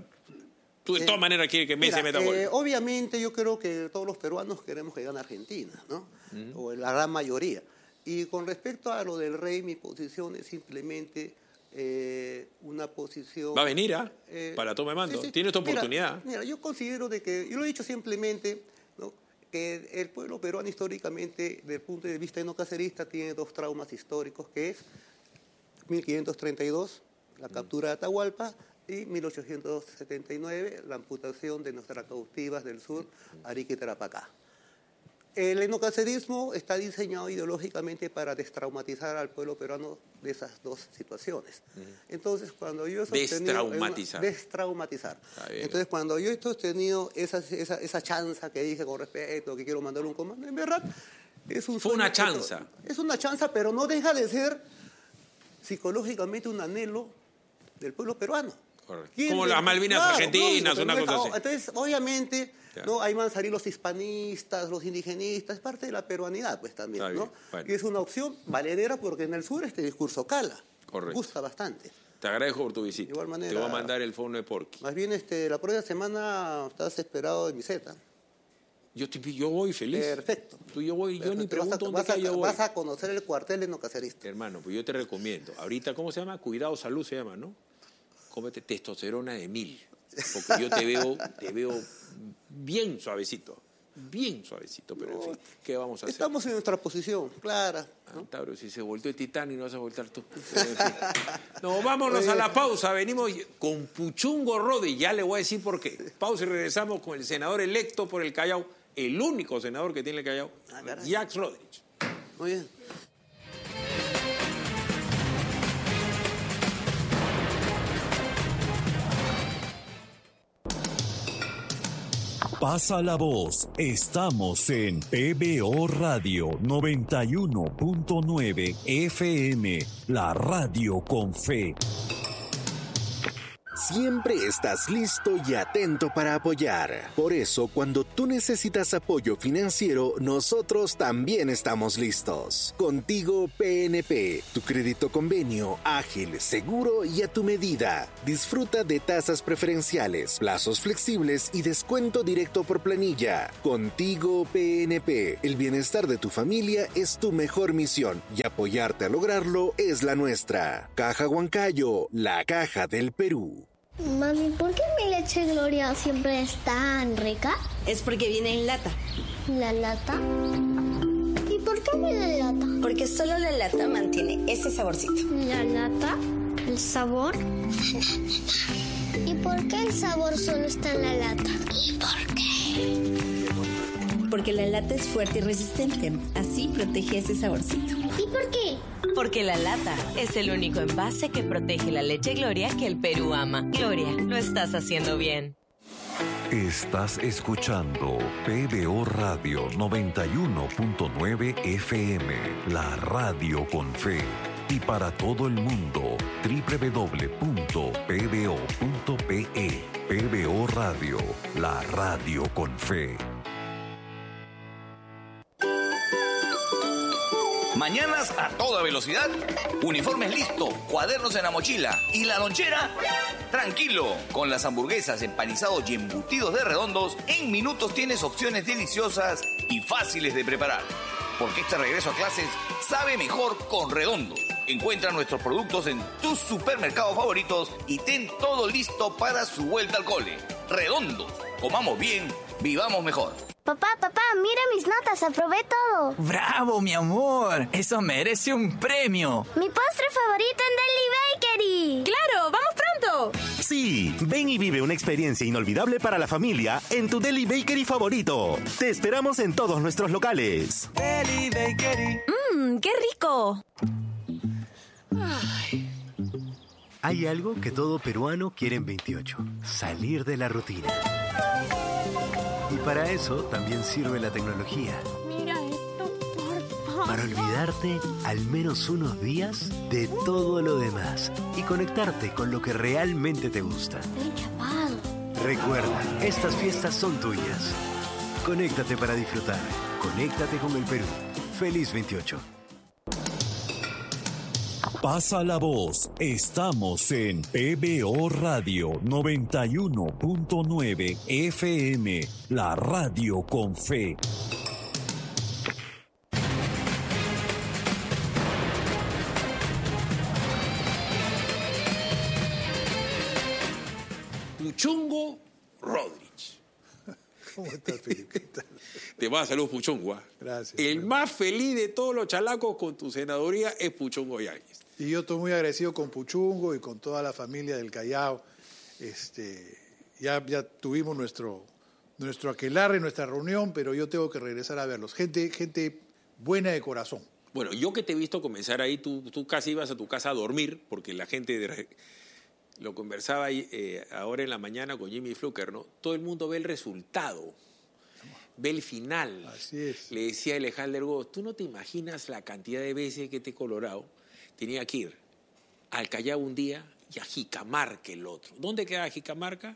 Tú de todas maneras quieres que Messi meta gol. Obviamente yo creo que todos los peruanos queremos que gane Argentina, ¿no? O la gran mayoría. Y con respecto a lo del rey, mi posición es simplemente una posición... Va a venir, para la toma de mando. Tiene esta oportunidad. Mira, yo considero de que, yo lo he dicho simplemente, ¿no?, que el pueblo peruano históricamente, desde el punto de vista enocacerista, tiene dos traumas históricos, que es 1532, la captura de Atahualpa, y 1879, la amputación de nuestras cautivas del sur, Arica y Tarapacá. El enocacerismo está diseñado ideológicamente para destraumatizar al pueblo peruano de esas dos situaciones. Entonces, cuando yo he sostenido... Destraumatizar. Entonces, cuando yo he sostenido esa chanza que dije con respecto, que quiero mandar un comando, en verdad, es un... Fue una chanza. Es una chanza, pero no deja de ser psicológicamente un anhelo del pueblo peruano. Como las Malvinas argentinas, una cosa así. Entonces, obviamente, ¿no?, ahí van a salir los hispanistas, los indigenistas, es parte de la peruanidad, pues también, ¿no? Bueno. Y es una opción valedera porque en el sur este discurso cala. Correcto. Gusta bastante. Te agradezco por tu visita. De igual manera, te voy a mandar el fono de Porky. Más bien, la próxima semana estás esperado de mi Z. Yo voy feliz. Perfecto. Yo ni pregunto dónde yo voy. Vas a conocer el cuartel enocacerista. Hermano, pues yo te recomiendo. Ahorita, ¿cómo se llama? Cuidado Salud se llama, ¿no? Cómete testosterona de 1000. Porque yo te veo bien suavecito. Bien suavecito, pero en fin, ¿qué vamos a hacer? Estamos en nuestra posición, clara, ¿no? Tauro, si se volteó el Titanic, no vas a voltar tú. En fin. No, vámonos a la pausa. Venimos con Puchungo Rodi. Ya le voy a decir por qué. Pausa y regresamos con el senador electo por el Callao, el único senador que tiene el Callao, Jacques Rodríguez. Muy bien. Pasa la voz. Estamos en PBO Radio 91.9 FM, la radio con fe. Siempre estás listo y atento para apoyar. Por eso, cuando tú necesitas apoyo financiero, nosotros también estamos listos. Contigo PNP, tu crédito convenio, ágil, seguro y a tu medida. Disfruta de tasas preferenciales, plazos flexibles y descuento directo por planilla. Contigo PNP, el bienestar de tu familia es tu mejor misión y apoyarte a lograrlo es la nuestra. Caja Huancayo, la caja del Perú. Mami, ¿por qué mi leche Gloria siempre es tan rica? Es porque viene en lata. ¿La lata? ¿Y por qué viene en lata? Porque solo la lata mantiene ese saborcito. ¿La lata? ¿El sabor? ¿Y por qué el sabor solo está en la lata? ¿Y por qué? Porque la lata es fuerte y resistente. Así protege ese saborcito. ¿Y por qué? Porque la lata es el único envase que protege la leche Gloria que el Perú ama. Gloria, lo estás haciendo bien. Estás escuchando PBO Radio 91.9 FM, la radio con fe. Y para todo el mundo, www.pbo.pe. PBO Radio, la radio con fe. Mañanas a toda velocidad, uniformes listo, cuadernos en la mochila y la lonchera, tranquilo. Con las hamburguesas, empanizados y embutidos de Redondos, en minutos tienes opciones deliciosas y fáciles de preparar. Porque este regreso a clases sabe mejor con Redondos. Encuentra nuestros productos en tus supermercados favoritos y ten todo listo para su vuelta al cole. Redondos, comamos bien, vivamos mejor. Papá, mira mis notas, aprobé todo. ¡Bravo, mi amor! ¡Eso merece un premio! ¡Mi postre favorito en Deli Bakery! ¡Claro! ¡Vamos pronto! Sí, ven y vive una experiencia inolvidable para la familia en tu Deli Bakery favorito. Te esperamos en todos nuestros locales. Deli Bakery. ¡Qué rico! Ay. Hay algo que todo peruano quiere en 28. Salir de la rutina. Y para eso también sirve la tecnología. Mira esto, por favor. Para olvidarte al menos unos días de todo lo demás y conectarte con lo que realmente te gusta. Estoy chapado. Recuerda, estas fiestas son tuyas. Conéctate para disfrutar. Conéctate con el Perú. Feliz 28. Pasa la voz. Estamos en PBO Radio 91.9 FM, la radio con fe. Puchungo Rodríguez. ¿Cómo estás, Felipe? Te va a salud, Puchungo. Gracias. El más feliz de todos los chalacos con tu senaduría es Puchungo Yáñez. Y yo estoy muy agradecido con Puchungo y con toda la familia del Callao. Ya tuvimos nuestro aquelarre, nuestra reunión, pero yo tengo que regresar a verlos. Gente buena de corazón. Bueno, yo que te he visto comenzar ahí, tú casi ibas a tu casa a dormir, porque la gente, lo conversaba ahí, ahora en la mañana con Jimmy Fluker, ¿no? Todo el mundo ve el resultado, ve el final. Así es. Le decía Alejandro Gómez, tú no te imaginas la cantidad de veces que te Colorado tenía que ir al Callao un día y a Jicamarca el otro. ¿Dónde queda Jicamarca?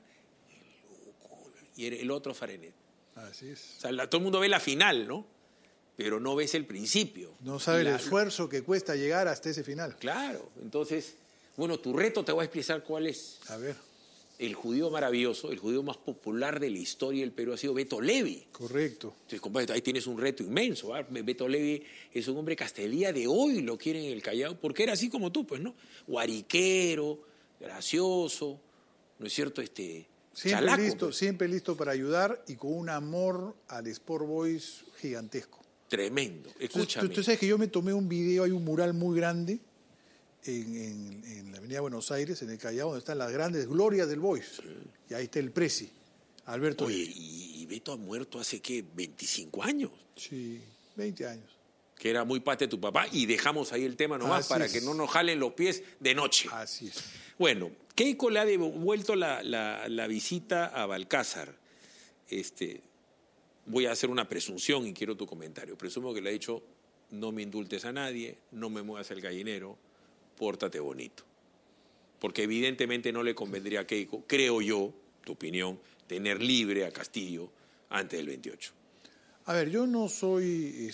Y el otro Farenet. Así es. O sea, todo el mundo ve la final, ¿no? Pero no ves el principio. No sabe el esfuerzo que cuesta llegar hasta ese final. Claro. Entonces, bueno, tu reto te voy a explicar cuál es. A ver. El judío maravilloso, el judío más popular de la historia del Perú ha sido Beto Levi. Correcto. Entonces, compadre, ahí tienes un reto inmenso. Beto Levi es un hombre que hasta el día de hoy lo quieren en el Callao, porque era así como tú, pues, ¿no? Guariquero, gracioso, ¿no es cierto? Chalaco, pues. Siempre listo para ayudar y con un amor al Sport Boys gigantesco. Tremendo. Escúchame. Tú sabes que yo me tomé un video, hay un mural muy grande en la avenida Buenos Aires, en el Callao, donde están las grandes glorias del Boys. Sí. Y ahí está el Presi, Alberto. Oye, y Beto ha muerto hace, ¿qué? 25 años. Sí, 20 años. Que era muy parte de tu papá, y dejamos ahí el tema nomás para que no nos jalen los pies de noche. Así es. Bueno, Keiko le ha devuelto la visita a Balcázar. voy a hacer una presunción y quiero tu comentario. Presumo que le ha dicho, no me indultes a nadie, no me muevas el gallinero, pórtate bonito. Porque evidentemente no le convendría a Keiko, creo yo, tu opinión, tener libre a Castillo antes del 28. A ver, yo no soy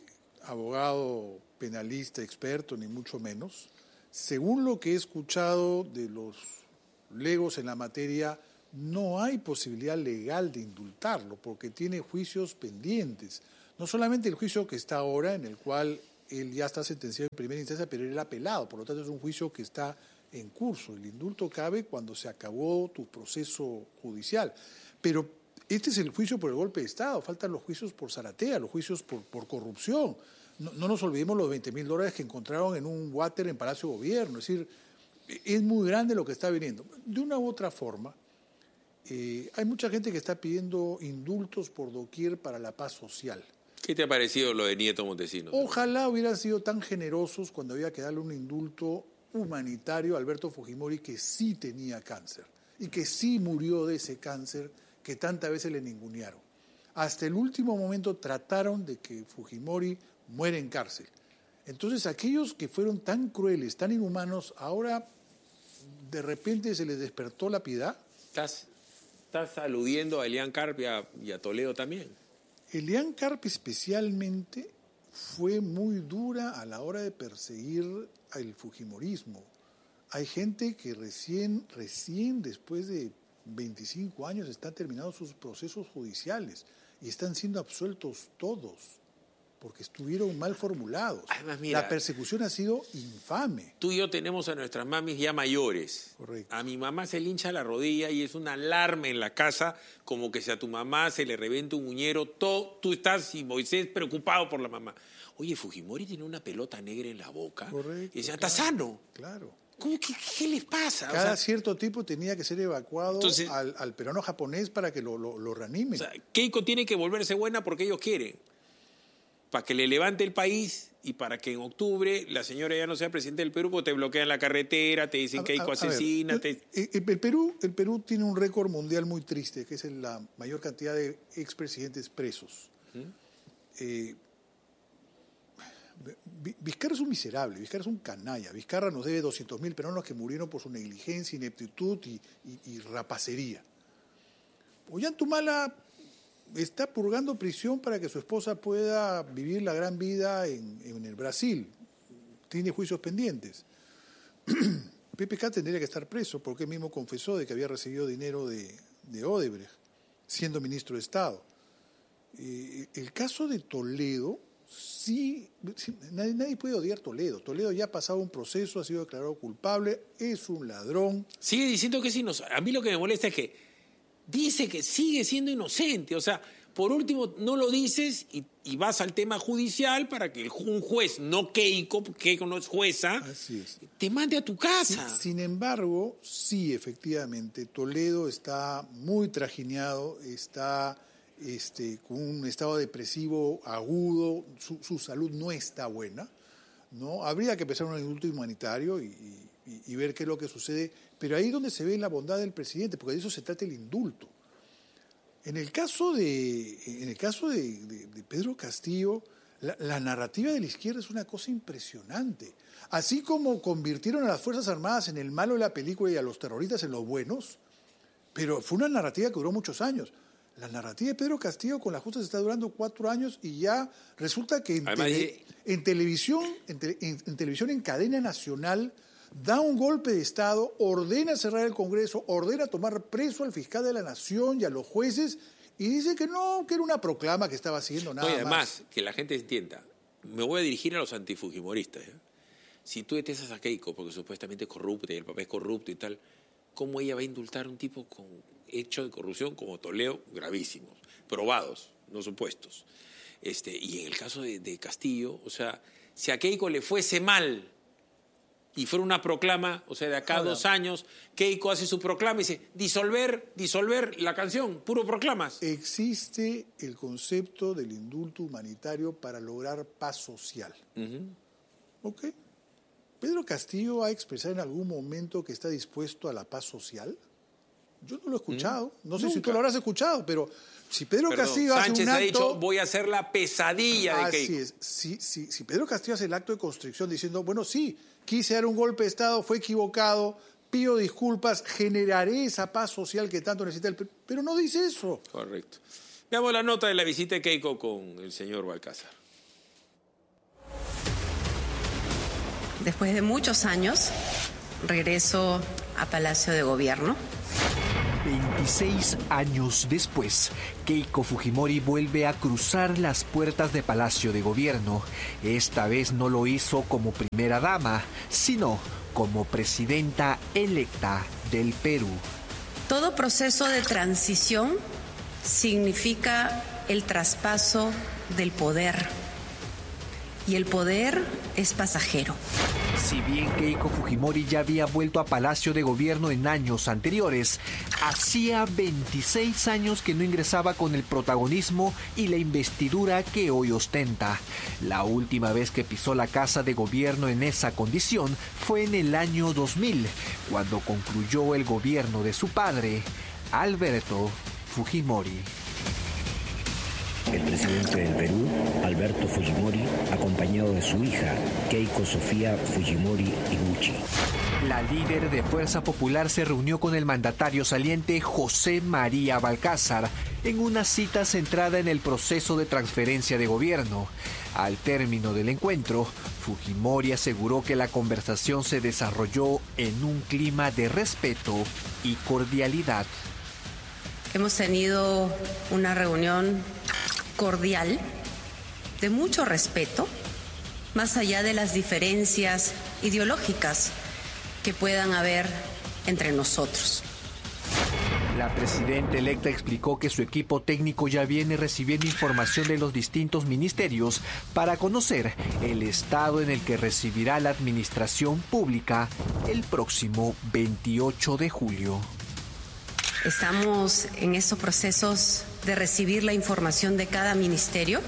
abogado penalista experto, ni mucho menos. Según lo que he escuchado de los legos en la materia, no hay posibilidad legal de indultarlo porque tiene juicios pendientes. No solamente el juicio que está ahora, en el cual él ya está sentenciado en primera instancia, pero él ha apelado, por lo tanto es un juicio que está en curso. El indulto cabe cuando se acabó tu proceso judicial. Pero este es el juicio por el golpe de Estado, faltan los juicios por zaratea, los juicios por corrupción. No nos olvidemos los $20,000 que encontraron en un water en Palacio de Gobierno. Es decir, es muy grande lo que está viniendo. De una u otra forma, hay mucha gente que está pidiendo indultos por doquier para la paz social. ¿Qué te ha parecido lo de Nieto Montesinos? Ojalá hubieran sido tan generosos cuando había que darle un indulto humanitario a Alberto Fujimori, que sí tenía cáncer y que sí murió de ese cáncer que tantas veces le ningunearon. Hasta el último momento trataron de que Fujimori muera en cárcel. Entonces aquellos que fueron tan crueles, tan inhumanos, ahora de repente se les despertó la piedad. ¿Estás aludiendo a Elian Carp y a Toledo también? Elian Carp especialmente fue muy dura a la hora de perseguir al fujimorismo. Hay gente que recién después de 25 años están terminados sus procesos judiciales y están siendo absueltos todos porque estuvieron mal formulados. Además, mira, la persecución ha sido infame. Tú y yo tenemos a nuestras mamis ya mayores. Correcto. A mi mamá se le hincha la rodilla y es una alarma en la casa, como que si a tu mamá se le reventa un uñero, tú estás, y Moisés, preocupado por la mamá. Oye, Fujimori tiene una pelota negra en la boca. Correcto. Y dice, está sano. Claro. ¿Qué les pasa? Cada cierto tiempo tenía que ser evacuado entonces, al peruano japonés para que lo reanimen. O sea, Keiko tiene que volverse buena porque ellos quieren. Para que le levante el país y para que en octubre la señora ya no sea presidente del Perú, porque te bloquean la carretera, te dicen que Keiko asesina. El Perú tiene un récord mundial muy triste, que es la mayor cantidad de expresidentes presos. Vizcarra es un miserable, Vizcarra es un canalla. Vizcarra nos debe 200.000 peruanos que murieron por su negligencia, ineptitud y rapacería. Ollantumala está purgando prisión para que su esposa pueda vivir la gran vida en el Brasil. Tiene juicios pendientes. PPK tendría que estar preso porque él mismo confesó de que había recibido dinero de Odebrecht, siendo ministro de Estado. El caso de Toledo, sí, nadie puede odiar Toledo. Toledo ya ha pasado un proceso, ha sido declarado culpable, es un ladrón. Sigue diciendo que es inocente. A mí lo que me molesta es que dice que sigue siendo inocente. O sea, por último, no lo dices y vas al tema judicial para que un juez, no Keiko, porque Keiko no es jueza, así es, te mande a tu casa. Sin embargo, sí, efectivamente, Toledo está muy trajineado, está con un estado depresivo agudo, su salud no está buena, ¿no? Habría que empezar un indulto humanitario y ver qué es lo que sucede, pero ahí es donde se ve la bondad del presidente, porque de eso se trata el indulto. En el caso de Pedro Castillo, la narrativa de la izquierda es una cosa impresionante. Así como convirtieron a las Fuerzas Armadas en el malo de la película y a los terroristas en los buenos, pero fue una narrativa que duró muchos años. La narrativa de Pedro Castillo con la justicia está durando 4 años y ya resulta que en televisión en cadena nacional da un golpe de Estado, ordena cerrar el Congreso, ordena tomar preso al fiscal de la Nación y a los jueces y dice que no, que era una proclama que estaba haciendo nada más. Además, que la gente entienda, me voy a dirigir a los antifujimoristas. Si tú detestas a Keiko porque supuestamente es corrupta y el papá es corrupto y tal, ¿cómo ella va a indultar a un tipo con hechos de corrupción como Toledo gravísimos, probados, no supuestos? Y en el caso de Castillo, o sea, si a Keiko le fuese mal y fuera una proclama, o sea, de acá a 2 años, Keiko hace su proclama y dice, disolver la canción, puro proclamas. Existe el concepto del indulto humanitario para lograr paz social. ¿Ok? ¿Pedro Castillo ha expresado en algún momento que está dispuesto a la paz social? Yo no lo he escuchado. No sé si tú lo habrás escuchado, pero si Pedro Castillo hace Sánchez un acto... ha dicho, voy a hacer la pesadilla de Keiko. Así es. Si Pedro Castillo hace el acto de constricción diciendo, bueno, sí, quise dar un golpe de Estado, fue equivocado, pido disculpas, generaré esa paz social que tanto necesita el Perú. Pero no dice eso. Correcto. Veamos la nota de la visita de Keiko con el señor Balcázar. Después de muchos años, regreso a Palacio de Gobierno. 26 años después, Keiko Fujimori vuelve a cruzar las puertas de Palacio de Gobierno. Esta vez no lo hizo como primera dama, sino como presidenta electa del Perú. Todo proceso de transición significa el traspaso del poder. Y el poder es pasajero. Si bien Keiko Fujimori ya había vuelto a Palacio de Gobierno en años anteriores, hacía 26 años que no ingresaba con el protagonismo y la investidura que hoy ostenta. La última vez que pisó la Casa de Gobierno en esa condición fue en el año 2000, cuando concluyó el gobierno de su padre, Alberto Fujimori. El presidente del Perú, Alberto Fujimori, acompañado de su hija, Keiko Sofía Fujimori Iguchi. La líder de Fuerza Popular se reunió con el mandatario saliente José María Balcázar en una cita centrada en el proceso de transferencia de gobierno. Al término del encuentro, Fujimori aseguró que la conversación se desarrolló en un clima de respeto y cordialidad. Hemos tenido una reunión cordial, de mucho respeto, más allá de las diferencias ideológicas que puedan haber entre nosotros. La presidenta electa explicó que su equipo técnico ya viene recibiendo información de los distintos ministerios para conocer el estado en el que recibirá la administración pública el próximo 28 de julio. Estamos en estos procesos de recibir la información de cada ministerio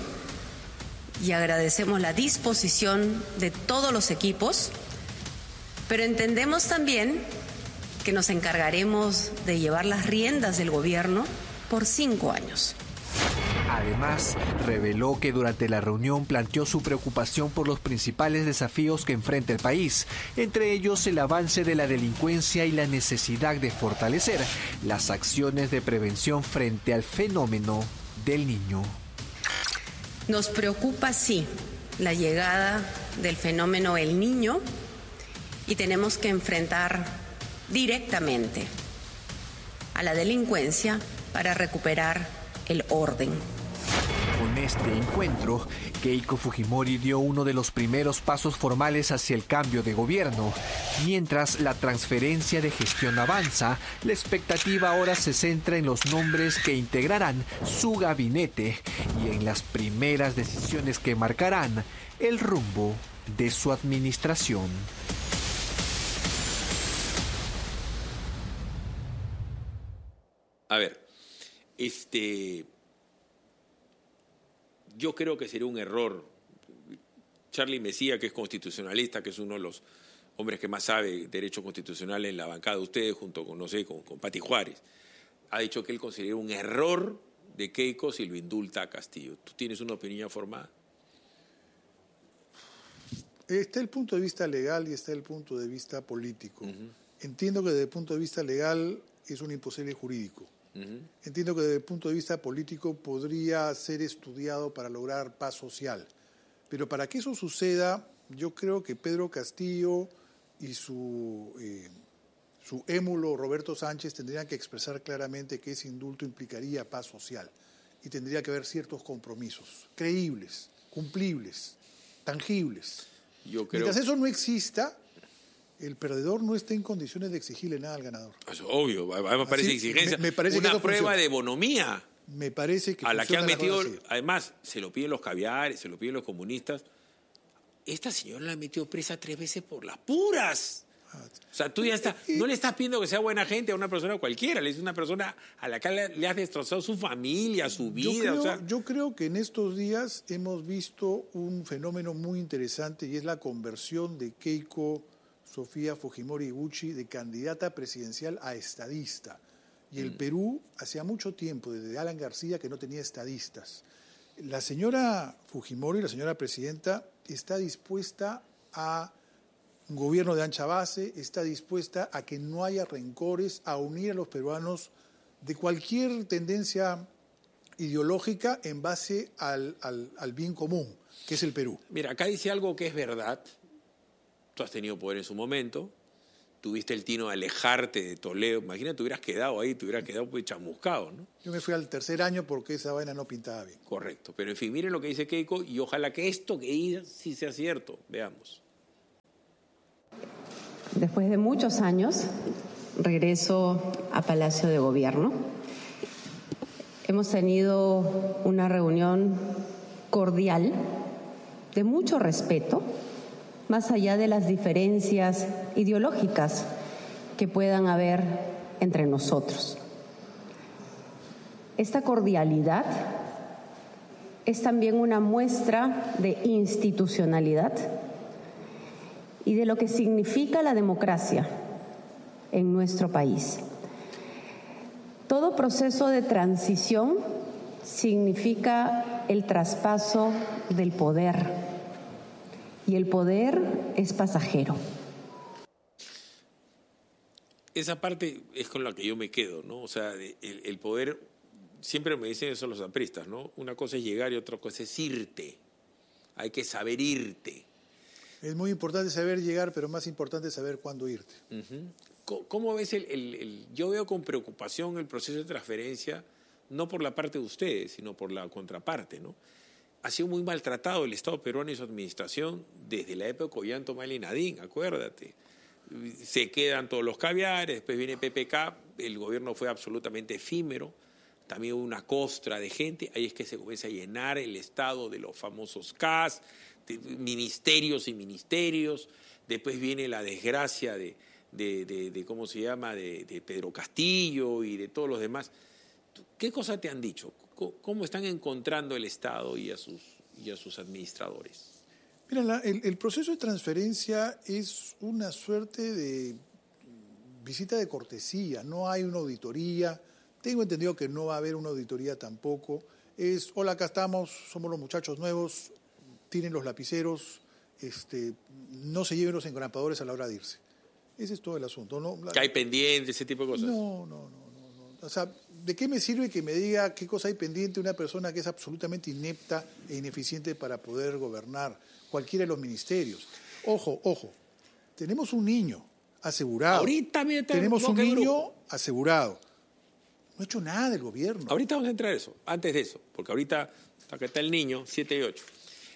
y agradecemos la disposición de todos los equipos, pero entendemos también que nos encargaremos de llevar las riendas del gobierno por 5 años. Además, reveló que durante la reunión planteó su preocupación por los principales desafíos que enfrenta el país, entre ellos el avance de la delincuencia y la necesidad de fortalecer las acciones de prevención frente al fenómeno del Niño. Nos preocupa, sí, la llegada del fenómeno El Niño y tenemos que enfrentar directamente a la delincuencia para recuperar el orden. Con este encuentro, Keiko Fujimori dio uno de los primeros pasos formales hacia el cambio de gobierno. Mientras la transferencia de gestión avanza, la expectativa ahora se centra en los nombres que integrarán su gabinete y en las primeras decisiones que marcarán el rumbo de su administración. A ver, yo creo que sería un error. Charlie Mesía, que es constitucionalista, que es uno de los hombres que más sabe derecho constitucional en la bancada de ustedes, junto con, no sé, con Pati Juárez, ha dicho que él considera un error de Keiko si lo indulta a Castillo. ¿Tú tienes una opinión formada? Está el punto de vista legal y está el punto de vista político. Entiendo que desde el punto de vista legal es un imposible jurídico. Entiendo que desde el punto de vista político podría ser estudiado para lograr paz social. Pero para que eso suceda, yo creo que Pedro Castillo y su émulo Roberto Sánchez tendrían que expresar claramente que ese indulto implicaría paz social y tendría que haber ciertos compromisos creíbles, cumplibles, tangibles. Mientras eso no exista, el perdedor no está en condiciones de exigirle nada al ganador. Es obvio, me parece exigencia. Me parece una que prueba de bonomía. Me parece que a la que han metido, además, se lo piden los caviares, se lo piden los comunistas. Esta señora la han metido presa 3 veces por las puras. O sea, tú ya estás, no le estás pidiendo que sea buena gente a una persona cualquiera, le dices una persona a la que le has destrozado su familia, su vida. Yo creo que en estos días hemos visto un fenómeno muy interesante y es la conversión de Keiko Sofía Fujimori Iguchi de candidata presidencial a estadista. Y el Perú, hacía mucho tiempo, desde Alan García, que no tenía estadistas. La señora Fujimori, la señora presidenta, está dispuesta a un gobierno de ancha base, está dispuesta a que no haya rencores, a unir a los peruanos de cualquier tendencia ideológica en base al bien común, que es el Perú. Mira, acá dice algo que es verdad. Tú has tenido poder en su momento, tuviste el tino de alejarte de Toledo. Imagínate, te hubieras quedado ahí, te hubieras quedado pues chamuscado, ¿no? Yo me fui al tercer año porque esa vaina no pintaba bien. Correcto, pero en fin, miren lo que dice Keiko y ojalá que esto que diga sí sea cierto. Veamos. Después de muchos años, regreso a Palacio de Gobierno. Hemos tenido una reunión cordial, de mucho respeto, más allá de las diferencias ideológicas que puedan haber entre nosotros. Esta cordialidad es también una muestra de institucionalidad y de lo que significa la democracia en nuestro país. Todo proceso de transición significa el traspaso del poder. Y el poder es pasajero. Esa parte es con la que yo me quedo, ¿no? O sea, el poder, siempre me dicen eso los apristas, ¿no? Una cosa es llegar y otra cosa es irte. Hay que saber irte. Es muy importante saber llegar, pero más importante es saber cuándo irte. ¿Cómo ves yo veo con preocupación el proceso de transferencia, no por la parte de ustedes, sino por la contraparte, ¿no? Ha sido muy maltratado el Estado peruano y su administración desde la época de Ollanta-Humala y Nadine, acuérdate. Se quedan todos los caviares, después viene PPK, el gobierno fue absolutamente efímero, también hubo una costra de gente, ahí es que se comienza a llenar el Estado de los famosos CAS, de ministerios y ministerios, después viene la desgracia de ¿cómo se llama?, de Pedro Castillo y de todos los demás. ¿Qué cosa te han dicho? ¿Cómo están encontrando el Estado y a sus administradores? Mira, el proceso de transferencia es una suerte de visita de cortesía, no hay una auditoría, tengo entendido que no va a haber una auditoría tampoco, es, hola, acá estamos, somos los muchachos nuevos, tienen los lapiceros, no se lleven los engrapadores a la hora de irse. Ese es todo el asunto, ¿no? ¿Que hay pendiente, ese tipo de cosas? No. O sea, ¿de qué me sirve que me diga qué cosa hay pendiente una persona que es absolutamente inepta e ineficiente para poder gobernar cualquiera de los ministerios? Ojo, tenemos un niño asegurado. Ahorita tenemos un niño asegurado. No ha hecho nada del gobierno. Ahorita vamos a entrar a eso, antes de eso, porque ahorita acá está el niño, 7 y 8.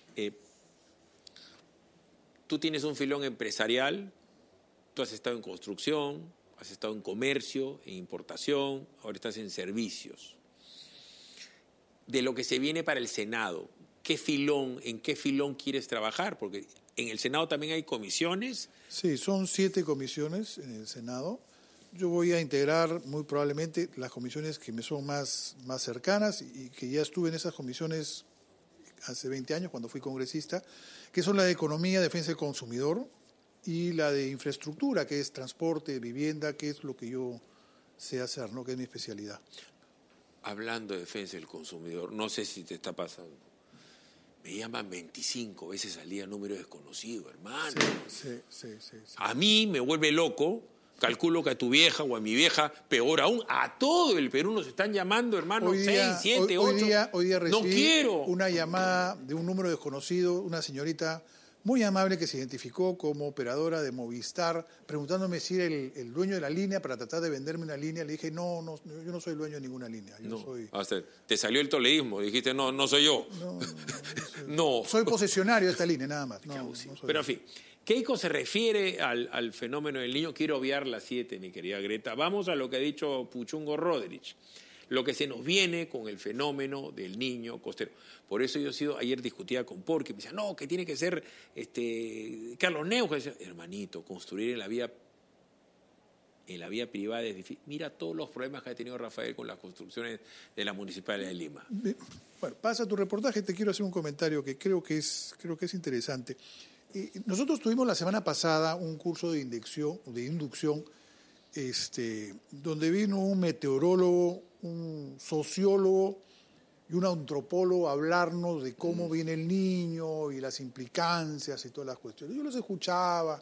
Tú tienes un filón empresarial, tú has estado en construcción, has estado en comercio, en importación, ahora estás en servicios. De lo que se viene para el Senado, ¿en qué filón quieres trabajar? Porque en el Senado también hay comisiones. Sí, son 7 comisiones en el Senado. Yo voy a integrar muy probablemente las comisiones que me son más cercanas y que ya estuve en esas comisiones hace 20 años cuando fui congresista, que son la de Economía, Defensa del Consumidor, y la de infraestructura, que es transporte, vivienda, que es lo que yo sé hacer, ¿no? Que es mi especialidad. Hablando de defensa del consumidor, no sé si te está pasando. Me llaman 25 veces al día número desconocido, hermano. Sí. A mí me vuelve loco. Calculo que a tu vieja o a mi vieja, peor aún, a todo el Perú nos están llamando, hermano, 6, 7, 8. Hoy día recibí no quiero. Una llamada de un número desconocido, una señorita muy amable que se identificó como operadora de Movistar, preguntándome si era el dueño de la línea para tratar de venderme una línea. Le dije, no, yo no soy dueño de ninguna línea. Te salió el toledismo, dijiste, no soy yo. No. Soy posesionario de esta línea, nada más. Pero en fin, Keiko se refiere al fenómeno del niño. Quiero obviar las 7, mi querida Greta. Vamos a lo que ha dicho Puchungo Rodríguez. Lo que se nos viene con el fenómeno del niño costero. Por eso ayer discutía con Porqui, me decía, no, que tiene que ser Carlos Neuja. Decía, hermanito, construir en la vía privada es difícil. Mira todos los problemas que ha tenido Rafael con las construcciones de la Municipalidad de Lima. Bueno, pasa tu reportaje, te quiero hacer un comentario que creo que es interesante. Nosotros tuvimos la semana pasada un curso de inducción donde vino un meteorólogo, un sociólogo y un antropólogo a hablarnos de cómo viene el niño y las implicancias y todas las cuestiones. Yo los escuchaba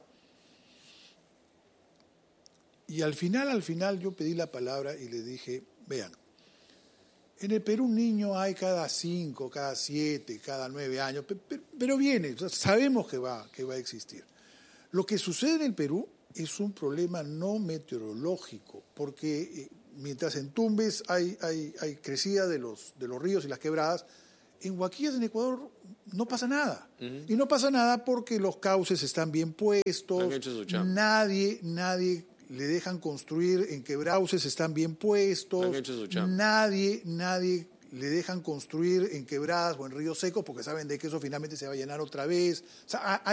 y al final yo pedí la palabra y les dije, vean, en el Perú un niño hay cada 5, cada 7, cada 9 años, pero viene, sabemos que va a existir. Lo que sucede en el Perú es un problema no meteorológico, porque mientras en Tumbes hay crecida de los ríos y las quebradas, en Huaquillas, en Ecuador, no pasa nada. Y no pasa nada porque los cauces están bien puestos, nadie le dejan construir en quebrauces, están bien puestos, nadie le dejan construir en quebradas o en ríos secos porque saben de que eso finalmente se va a llenar otra vez. O sea,